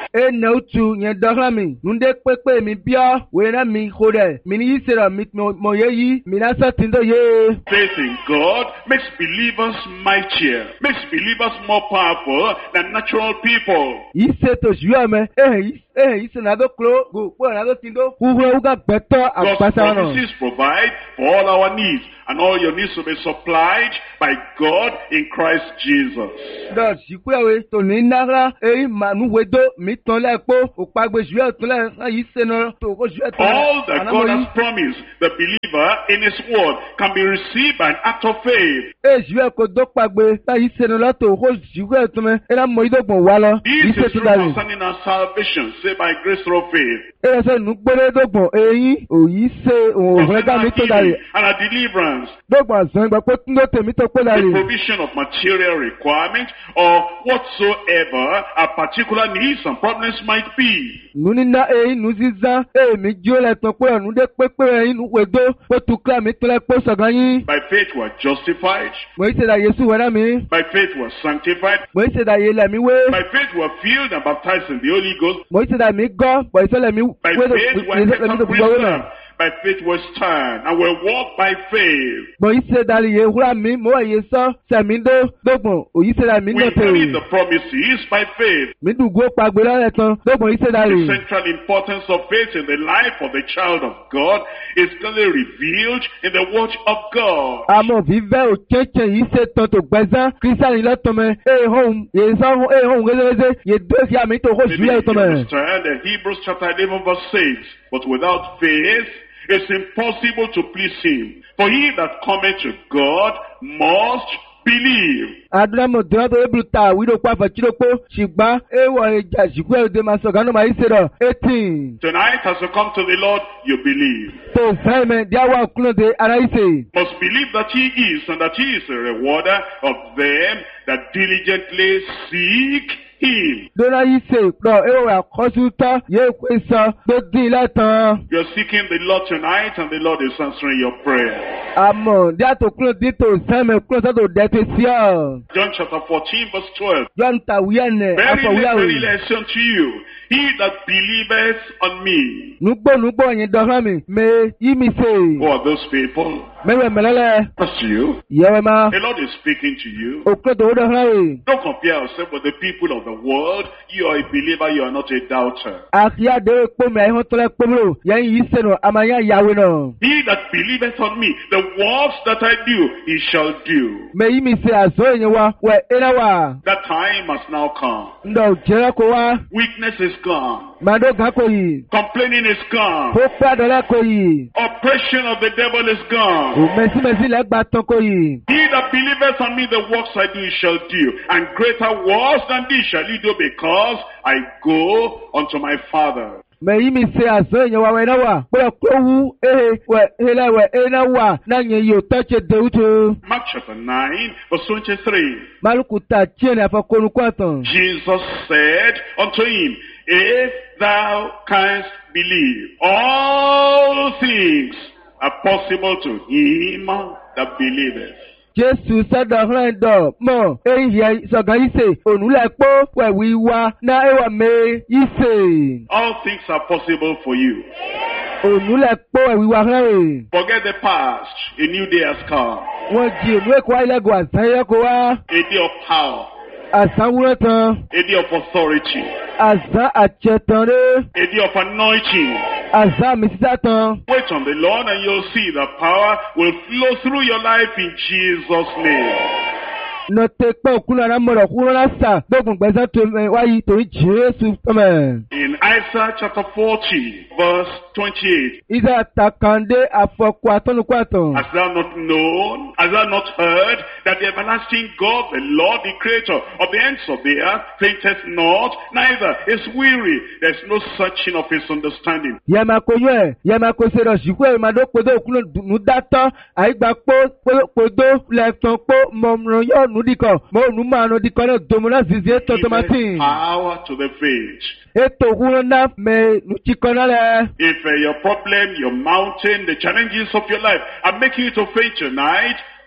E ne utu nye dɔgla mi. Nunde kpekpe mi bia. Wena mi kode. Mi ni yisera mi mo ye yi. Mi na sa tindo ye. Faith in God makes believers mightier, makes believers more powerful than natural people. Yise to juya me. Eh eh yise na do klo. Go po na do tindo. Kuhura uga beto God's akpasa no. promises provide for all our needs, and all your needs will be supplied by God in Christ Jesus. Dɔ sikuyawe to ni nara eyi manu wedo mi tɔn lɛ kpo okpagbe juya tɔn lɛ ayi seno to ko juya tɔn lɛ. All that God has promised the believer in His Word can be received by an act of faith. E juya ko do kpagbe ayi seno la to ko juya tɔn mɛ ena mɔ yi do gbɔn wa lɔ. This Yise is to true dari. concerning our salvation, say by grace through faith. E yɛ sɛ nugbere do gbɔn eyi oyi se òwúrẹ́ Concerning dá our mi tó dari. healing and our deliverance, Do gbɔn zɔn gbɔ kó tún do tèmi tó kó the dari. provision of material requirements, or whatsoever our particular needs and problems might be. Nunina eyi nu zizan e mi dzo lɛ tɔn kpɔ nu de kpekpe eyi nu wedo kó tu kla mi tó lɛ kpó sɔgán yi. By faith we are justified. Mo yi se da Yesu wɛ na mi. By faith we are sanctified. Mo yi se da ye lɛ mi wé. By faith we are filled and baptized in the Holy Ghost. Mo yi se da mi gɔ bɔn isɛ lɛ mi By wé do faith we are lɛ mi kept do a gbogbo wé prisoner. mɛ. By faith we stand and we walk by faith. Mo yi se da ye wura mi mo wɛ ye sɔ sɛmi do do gbɔn o yi se da mi We nɔ believe te. the promises by faith. Mi dugo kpagbe la lɛ tɔn do gbɔn yi se da The re. central importance of faith in the life of the child of God is clearly revealed in the Word of God. Amɔ vivɛ o tsɛtsɛ yi se tɔn to gbɛzã kristiani lɛ tɔn mɛ eye hɔn ye sɔ eye hɔn wezeweze ye do fia mi to ko Maybe zu lɛ you tɔn mɛ. understand that Hebrews chapter eleven verse six, but without faith it's impossible to please Him. For he that cometh to God must believe. Adúlámọ̀ dùnà tó ebulu ta wíìdò pa fàtúrò pé ṣùgbọ́n ewọ̀ ìjà ìsìnkú ẹ̀ òde máa sọ gánà máa yí ṣe rọ̀ eighteen. Tonight as you come to the Lord, you believe. Tó fẹ́ mẹ́ díàwọ̀ àkúnlọ̀ de ara yí ṣe. Must believe that He is, and that He is a rewarder of them that diligently seek Him. Dọ́là yí ṣe rọ̀ ewọ̀ àkọ́sù tán yóò pé sọ tó dín látàn. You're seeking the Lord tonight, and the Lord is answering your prayer. Àmọ̀ díàtò kúnlọ̀ dín tó sẹ́mẹ̀ kúnlọ̀ sọ́tò dẹ́tẹ̀ sí ọ̀. John chapter fourteen verse twelve. Yọ̀n ta wíyà nẹ̀ Verily, afọ̀wíyà verily, wẹ̀. I say unto you, he that believeth on me. Nugbó nugbó yẹn dọ́gba mi, mẹ yí mi ṣe. Who are those people? Mẹ́wẹ̀ mẹ́lẹ́lẹ́, That's you. yẹ̀wẹ̀ ma. The Lord is speaking to you. Òkúlọ̀ tó dọ́gba rẹ̀. Don't compare yourself with the people of the world. You are a believer, you are not a doubter. Àkíyàdé pé mi àyẹ̀wò tọ́lẹ̀ pọ́nmọ́ yẹn yìí sẹ́nu àmàyà yàwé náà. He that believeth on me, the works that I do, he shall do. Mẹ yí mi ṣe àzọ́ ìyẹn wa, wẹ̀ ẹ̀rẹ́ wa. That time has now come. Ndọ̀ jẹ́rẹ́ kó wa, Weakness is gone. màdó gán kò yìí. Complaining is gone. Kó pẹ́ àdọ́lẹ̀ kò yìí. Oppression of the devil is gone. Ò mẹ̀símẹ̀sí lẹ́gbàá tán kò yìí. He that believeth on me, the works I do, he shall do. And greater works than these shall he do, because I go unto my Father. Mẹ yí mi ṣe àzọ́ ìyẹn wa wẹ̀ náà wà. Pé kó wú ehe wẹ̀ ehele wẹ̀ ehe náà wà náà yẹn yóò tọ́jú dèwútu. Mark chapter nine, verse twenty-three. Maluku ta tiẹ̀ ní afọkọ́nukú àtàn. Jesus said unto him, if thou canst believe, all things are possible to him that believeth. Jésù sọ́dọ̀ ọ̀hún dọ̀ mọ̀ eyín sọ̀gán yìí ṣe ònúlẹ̀ pọ̀ wẹ̀wí wa náà ẹ̀wà mẹ́ yìí ṣe. All things are possible for you. Ònúlẹ̀ pọ̀ wẹ̀wí wa hàn rè. Forget the past. A new day has come. Wọ́n di ònú èkó ayélujára àṣà ẹ̀yẹ́kọ̀ wá. A day of power. Àṣà wúrọ̀ tán. A day of authority. Àṣà àjẹtàn rẹ̀. A day of anointing. Àṣà mísísà tán. Wait on the Lord and you'll see the power will flow through your life in Jesus' name. Nọ̀tẹ̀ pẹ́ òkúnlẹ̀ náà mọ̀rọ̀ kúrò náà sà gbógun gbẹ̀sán tó wáyé torí Jésù tọ́mẹ̀. In Isaiah chapter forty, verse twenty-eight. Ìdá àtàkàndé àfọkù àtọ́nukú àtàn. Hast thou not known, hast thou not heard, that the everlasting God, the Lord, the Creator of the ends of the earth, fainteth not, neither is weary. There is no searching of his understanding. Yẹ̀màkóyún ẹ̀ yẹ̀màkóso rẹ̀ ṣùkú ẹ̀ ìmàdó kpodó òkúnlẹ̀ nù dátọ́ àyígbà kpó kpodó lẹ́tọ̀ kpó mọ̀mùrún yóò nù dìkọ̀ mọ̀ ònù máa nù dìkọ̀ náà dòmùnà zizi ètò tòmátì. Power to the faith. Ètò òkúnlẹ̀ náà mẹ̀ nùtìkọ̀ náà lẹ̀. If uh, your problem, your mountain, the challenges of your life are making you to faint tonight,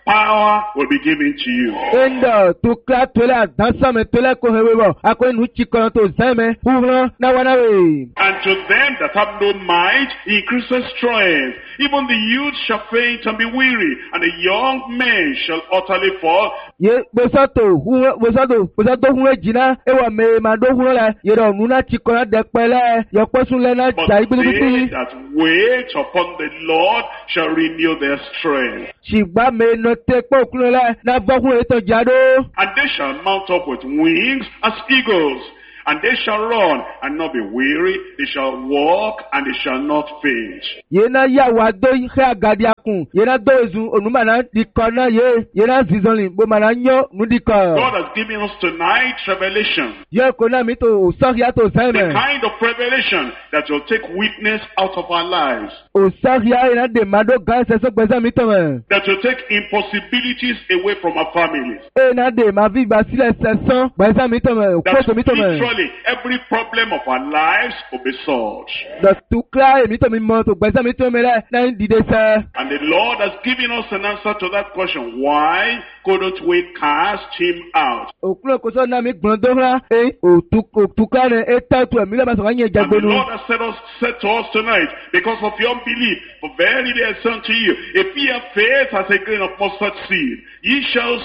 power will be given to you. Endo tukla tola dansame tola kohewebo ako nu chikono to zame huro na wanawe. And to them that have no might, he increases strength. Even the youth shall faint and be weary, and the young men shall utterly fall. Ye bosato huro bosato bosato huro jina ewa me mando huro la yero nuna chikono dekpele yoposun le na But jai they bilibili. that wait upon the Lord shall renew their strength. Shigba me no te po kuno la na bo huro eto jado. And they shall mount up with wings as eagles. And they shall run and not be weary. They shall walk and they shall not faint. Yena ya wado ihe agadi akun. Yena do ezun onumana dikona ye. Yena zizonli bo mananyo nudika. God has given us tonight revelation. Ye kona mi to osori ato The zeme. kind of revelation that will take weakness out of our lives. Osori ya yena de mado gan seso gbeza mi to me. That will take impossibilities away from our families. Ena de ma vi basile seson gbeza mi to me. That Okpoto mi to me. literally every problem of our lives will be solved. The tukla e mi to mi mo to gbeza mi to me le na dide se. And the Lord has given us an answer to that question. Why couldn't we cast him out? Okulo koso na mi gbondo ra e o tukla ne e ta tu mi le ma so anye And the jagbonu. Lord has said us said to us tonight, because of your unbelief, for verily I say unto you, if ye have faith as a grain of mustard seed, ye shall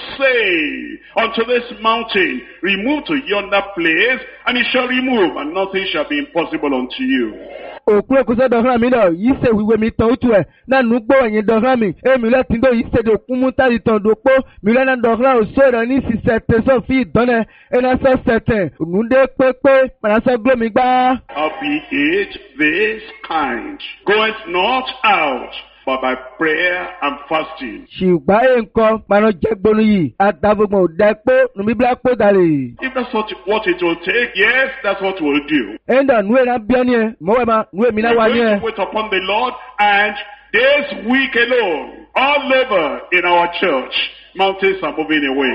say unto this mountain, remove to yonder place, and it shall remove, and nothing shall be impossible unto you. Okulo koso dọ̀hán mi lọ yìí ṣe wíwé mi tán otu ẹ̀ náà nù gbọ́ ẹ̀yìn dọ̀hán mi èmi lẹ́ tí ń dọ̀ yìí ṣe de kún mú tàbí tán dòpó mi lẹ́ náà dọ̀hán òṣò rẹ̀ ní sísẹ̀ tẹ̀sán fi ìdánlẹ̀ ẹ̀nà sọ sẹ̀tẹ̀ ònúndé pépé pàrọ̀sọ gbómi gbá. Howbeit this kind goeth not out, but by prayer and fasting. Ṣùgbọ́n èyí nǹkan pàrọ̀ jẹ́ gbóni yìí àtàbọ̀gbọ̀n ò dẹ́ pé nùmí bílá pé dàrí. If that's what, what it will take, yes, that's what we'll do. Ẹ̀ńdà nù ẹ̀ náà bíọ́ ni ẹ̀ mọ̀wé ma nù èmi náà We're wá ní going ẹ̀. to wait upon the Lord, and this week alone, all over in our church, mountains are moving away.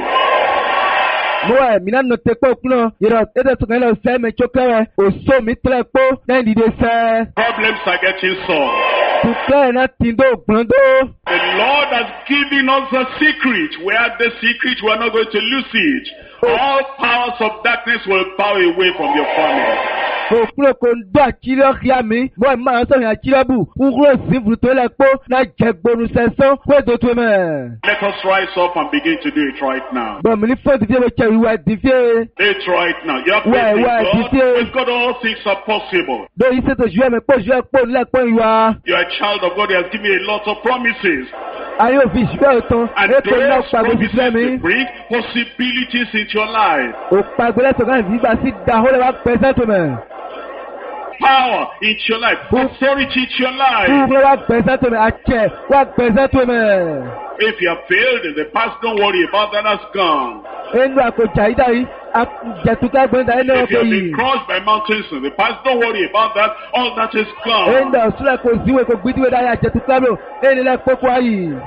Mọ̀wé mi náà nù tẹ́ pé òkú náà yẹ̀rọ ẹ̀dẹ̀ tó kàn lọ sẹ́ mi tsókẹ́rẹ́ òṣò mi tẹ́lẹ̀ pé náà dìde sẹ́. Problems are getting solved. Tukẹ́ ẹ̀ náà ti dó gbọ́ndó. The Lord has given us a secret. Where the secret, we are not going to lose it. All powers of darkness will bow away from your family. Òkúrò kò ń dọ́ àkírí ọ̀hìá mi, mo ẹ̀ máa sọ̀rọ̀ àkírí ọ̀bù, kúkúrò sí ibùdó lẹ̀ pọ̀ náà jẹ́ gbónú sẹ́sán kó ètò tó mẹ́. Let us rise up and begin to do it right now. Bọ̀mí ní fọ́ọ̀tì tí ó kẹ́ ìwà ìdífẹ́. Do it right now. You have Where, faith in where, God. did you- With God, all things are possible. Lóyún ṣètò ìṣúwẹ́ mi pọ̀ ìṣúwẹ́ pọ̀ nílẹ̀ pọ̀ ìwà. You are a child of God. He has given you a lot of promises. Ayé òfin ìṣúwẹ́ òtán, And ètò náà those pàgọ́ promises ìṣúwẹ́ mi. will bring possibilities into your life. Òpàgbẹ́lẹ̀ sọ̀kan ìfìgbà sí dahólẹ̀ wá pẹ́sẹ́ tó mẹ́. Power into your life. Authority into your life. Kúkúrò wá pẹ́sẹ́ tó mẹ́, àjẹ́ wá pẹ́sẹ́ tó mẹ́. If you have failed in the past, don't worry about that. That's gone. Ẹnu àkójà yìí dáyìí, àjẹ̀túkà gbọ́dọ̀ ẹni If you ọkọ̀ have yìí. been crushed by mountains in the past, don't worry about that. All that is gone. Enda sura ko ziwe ko gbidiwe da ya jetu kabo eni le popo ayi.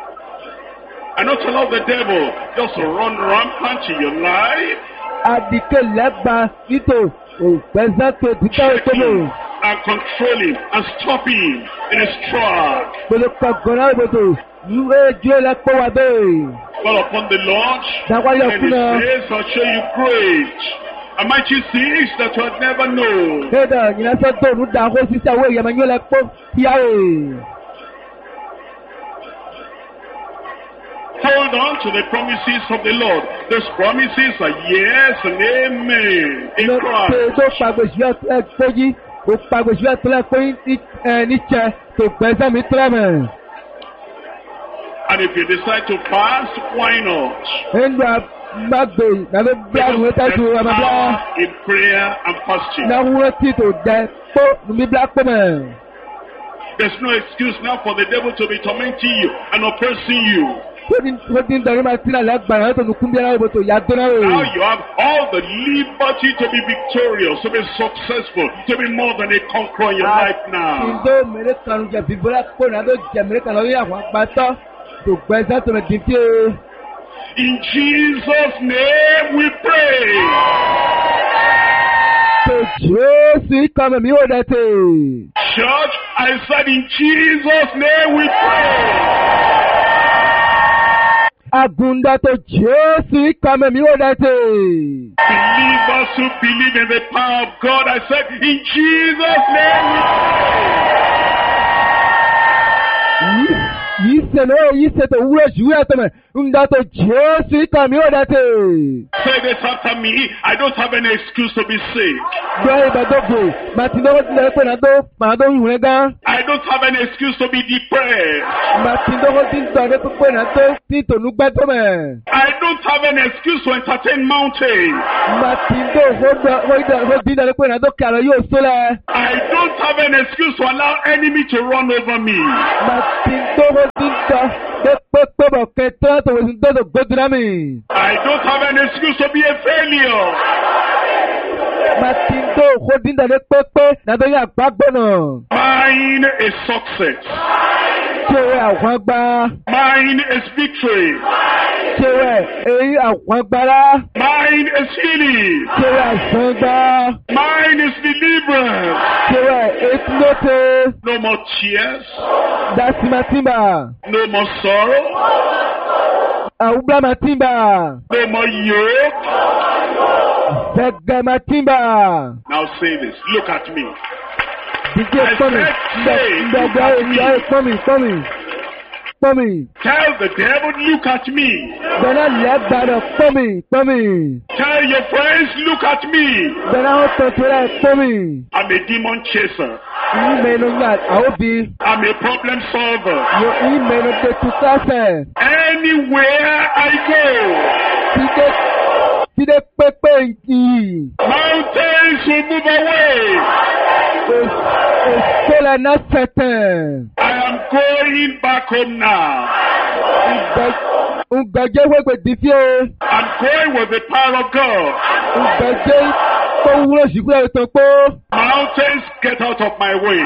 And not allow the devil just to run rampant in your life, Adike legba nito o pesa to dita check him otomo. and control him and stop him in his track. Pele ko gona boto nuwe jo le po wa be. Call upon the Lord, Dawa yo and his kuna. grace will show you great and mighty things that you had never known. Eda nyina so do nu da ho sisa we ya manyo le po hiae. Hold on to the promises of the Lord. Those promises are yes and amen in No Christ. pe do pagbe si e peji o pagbe si e tole pe ni ni che to pesa mi treme. And if you decide to fast, why not? Enda magbe na be bla nu ta There's tu amabla. power in prayer and fasting. Na wúrẹ́ tí tó dẹ kó nùmí bílá pé mẹ́. There's no excuse now for the devil to be tormenting you and oppressing you. Wọ́n ti ń dọ̀rí máa sínú àlágbára ẹ̀ tó nù kúndé aláwọ̀ tó yá dọ́nà rẹ̀. Now you have all the liberty to be victorious, to be successful, to be more than a conqueror in your life now. Ìdó mèrè kanu jẹ bíbélà kó náà ló jẹ mèrè kanu lórí àwọn àgbàtọ́ tó gbẹ sẹ́tò rẹ̀ dìde. In Jesus' name we pray. Tó Jésù ìkànnì mi ò dẹ̀ tè. Church, I said in Jesus' name we pray. Agunda to Jesu kame mi odate. Believers who believe in the power of God, I said, in Jesus' name. Yise no yise to ure juya tome. Unda to Jesu kame odate. Say this after me. I don't have any excuse to be sick. Boy badogo. Matindo le pe na do mado yunega. I don't have any excuse to be depressed. Matindo ho tin to le pe na do ti to nugba tome. I don't have any excuse to entertain mountains. Matindo ho da ho da ho din le pe na do kala yo sola. I don't have an excuse to allow enemy to run over me. Matindo ho din to de pe pe bo ke to to do do godra mi. I don't have an excuse to be a failure. Matindo ho din le pe pe na do ya gbagbono. Mine is success. Ṣé àwọn gba? Mine is victory. Ṣé èyí àwọn gbára? Mine is healing. Ṣé àìsàn gba? Mine is deliverance. Ṣé etí lóte? No more tears. Dasi matimba. No more sorrow. Àwùgbà matimba. No more yoke. Ṣẹ̀gẹ̀ matimba. Now say this. Look at me. Díje pọ́nmi. Ndẹ̀gbẹ̀ ìyá pọ́nmi pọ́nmi. Pọ́nmi. Tell the devil, look at me. Bẹ̀rẹ̀ lẹ́gbàdàn pọ́nmi pọ́nmi. Tell your friends, look at me. Bẹ̀rẹ̀ ó tọ̀tọ̀ rẹ̀ pọ́nmi. I'm a demon chaser. Ìyí mẹ́nu yà àwòbí. I'm a problem solver. Ìyí mẹ́nu tètè sáfẹ̀. Anywhere I go, Tíde tíde pépé yìí. mountains will move away. Èsòlẹ̀ náà sẹ̀tẹ̀. I am going back home now. Ǹgbẹ̀jẹ̀ wẹ́gbẹ̀ dìfíé. I'm going with the power of God. Ǹgbẹ̀jẹ̀ tó wúlò síkúrẹ́ ìtàn pé. Mountains, get out of my way.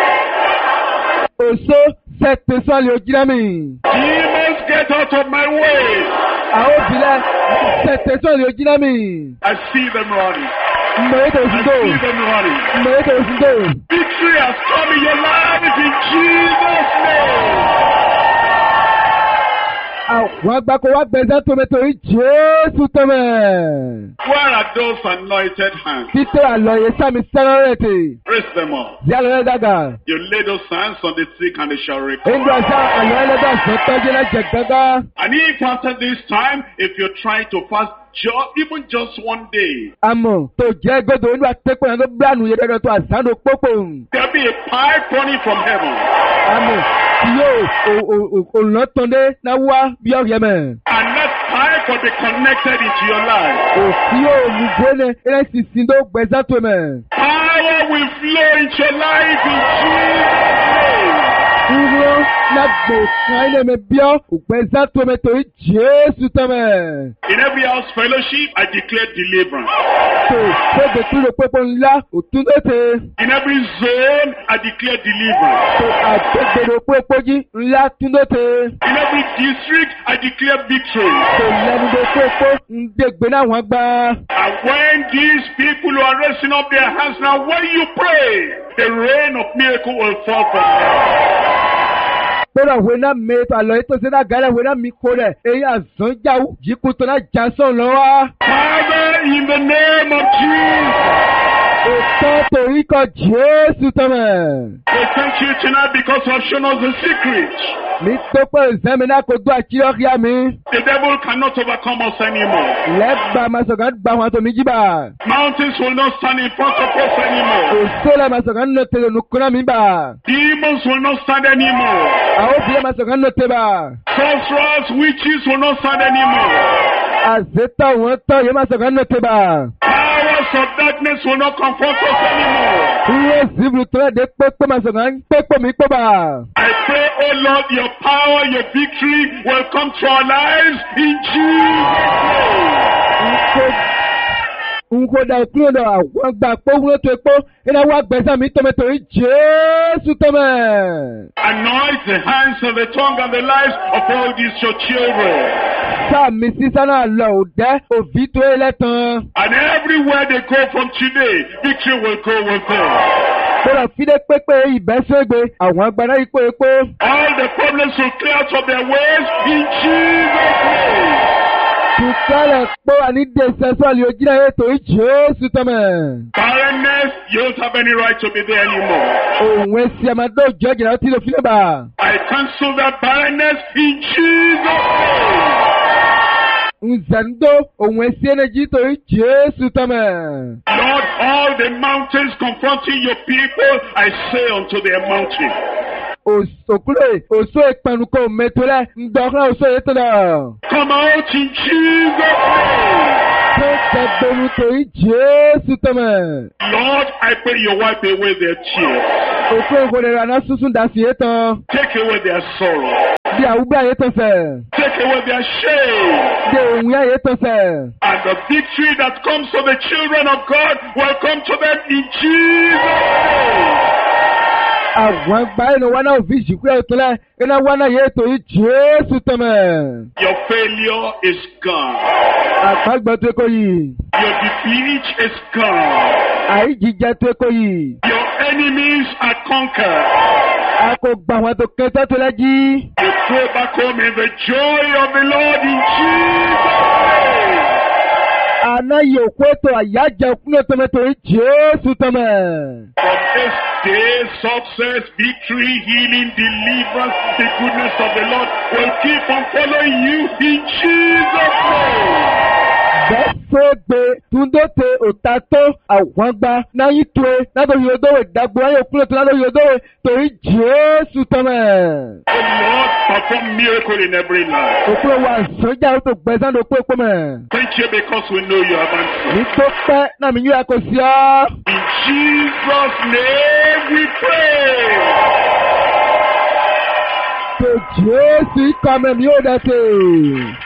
Òṣó sẹ̀tẹ̀ sọ́ọ̀lì òjìlá mi. Demons, get out of my way. Àwọn òbílẹ̀ sẹ̀tẹ̀ sọ́ọ̀lì òjìlá mi. I see them running. Mmèétò I òsìndò. see them running. Mmèétò òsìndò. Victory has come in your life in Jesus' name. Àwọn agbáko wá gbẹ̀sẹ̀ tòmẹ́tò yìí Jésù tọ́mẹ̀. Where are those anointed hands? Títẹ̀ àlọ́yé sámi sẹ́rọ̀rẹ̀tì. Raise them up. Yálọ̀ rẹ̀ dàgà. You lay those hands on the sick and they shall recover. Ìgbà sá àlọ́ ẹlẹ́dà sọ́tọ́jú náà jẹ̀ gángan. And if after this time, if you're trying to fast just, even just one day, Àmọ̀ tó jẹ́ gbọ́dọ̀ olú àtẹ́pẹ́ náà tó bílánù yẹ dọ́dọ̀ tó àsánù pópò. there'll be a pipe running from heaven. Àmọ̀ tí yóò òlùnàtọ́ndé náà wá bí ọ̀rẹ́ mẹ́. And that pipe will be connected into your life. Òsì yóò mú gbóné ẹ̀rẹ́ sísìn tó gbẹ̀sán tó mẹ́. Power will flow into your life in Jesus' name. Dúró lágbo kan ilé mi bíọ́ ògbẹ́sán tó mẹ́ torí Jésù tọ́mẹ̀. In every house fellowship, I declare deliverance. Tó gbogbo tí ló pópó ńlá òtún lóte. In every zone, I declare deliverance. Tó àgbègbè pópó jí ńlá tún lóte. In every district, I declare victory. Tó lẹ́nu ló pópó ń dégbé náà wọ́n gbá. And when these people who are raising up their hands now, when you pray, the rain of miracle will fall from heaven. Tọ́lá ìwé náà mẹ́tò àlọ́ ètò ìṣẹ́dá gàlẹ́ ìwé náà mi kó rẹ̀. Èyí àzán jáwó jíkú tó náà já sọ̀ lọ́wọ́. Father, in the name of Jesus, Ètò torí kan Jésù tọ́mẹ̀. we thank you tonight because you have shown us the secret. Mi tó pé ìsẹ́mi náà kò dún àkíyọ́kíá mi. The devil cannot overcome us anymore. Lẹ́gbàá màsọ̀gán gba àwọn àtọ̀ mi jíbà. Mountains will not stand in front of us anymore. Òṣèlè màsọ̀gán nọ tẹ̀lé nùkúnná mi bà. Demons will not stand anymore. Àwọn òbílẹ̀ màsọ̀gán nọ tẹ̀ bà. Sorcerers, witches will not stand anymore. Àzẹ́tà wọn tọ́ yẹ màsọ̀gán nọ tẹ̀ bà. Powers of darkness will not confront us anymore. Ìwé ìsìnkú tó yẹ dé pépé màsọ̀gán pépé mi pé bà. I pray, oh Lord, your power, your victory will come to our lives in Jesus' name. Nkoda ìpínlẹ̀ náà àwọn àgbà pọ́wúrọ́ tó epo iná wá gbẹ̀sán mi tọ́mẹ̀ torí Jésù tọ́mẹ̀. Anoint the hands and the tongue and the lives of all these your children. Sáàmì sísá náà lọ òdẹ́ òbí tó é lẹ́tàn. And everywhere they go from today, victory will go with them. Kóra fídé pépé ìbẹ́sẹ̀gbé àwọn agbára ipò epo. All the problems will clear out of their ways in Jesus' name. Tukale po ani dese soli ojina yeto Jésù tome. Barrenness, you don't have any right to be there anymore. Ohun esi amado judge na ti lo fi ba. I cancel that barrenness in Jesus' name. Nzando ohun esi energy to Jésù tome. Lord, all the mountains confronting your people, I say unto their mountain. Osokule, oso ekpanuko metole, ndokla oso yetola. Come out in Jesus' name. Jésù tome. Lord, I pray you wipe away their tears. Oko ìwòlera náà sísun dàsí yẹtàn. Take away their sorrow. Bí àwùgbà yẹtàn fẹ̀. Take away their shame. Bí òun yá yẹtàn fẹ̀. And the victory that comes to the children of God will come to them in Jesus' name. Àwọn àgbáyé ló wá náà fi ìsìnkú ẹ̀ tọ́lá iná wá náà yẹ ètò yìí Jésù tọ́mẹ̀. Your failure is gone. Àgbàgbọ́ tó kọ yìí. Your defeat is gone. Àìjíjẹ tó kọ yìí. Your enemies are conquered. A kò gbà wọn tó kẹtọ́ tó lẹ́jí. You go back home in the joy of the Lord in Jesus' name. Àná yóò kó ètò àyájẹ kúnlẹ̀ tọ́mẹ́tò yìí Jésù tọ́mẹ̀. From this day, success, victory, healing, deliverance, the goodness of the Lord will keep on following you in Jesus' name. Bẹ́sẹ̀ gbé túndóte òtátọ́ àwọn àgbà náà yí tó e látọ̀ yòdòwè dàgbò ayé òkúlẹ̀ tó látọ̀ yòdòwè torí Jésù tọ́mẹ̀. The Lord perform miracle in every life. Òkúlẹ̀ wa sọ́jà ó tó gbẹ̀sán ló pé pọ́mẹ̀. Thank you because we know you have answered. Ní tó pẹ́ náà mi yóò kó sí ọ́. In Jesus' name we pray. Que Jésù ikọ̀ mẹ́mi yóò dẹ̀ sí.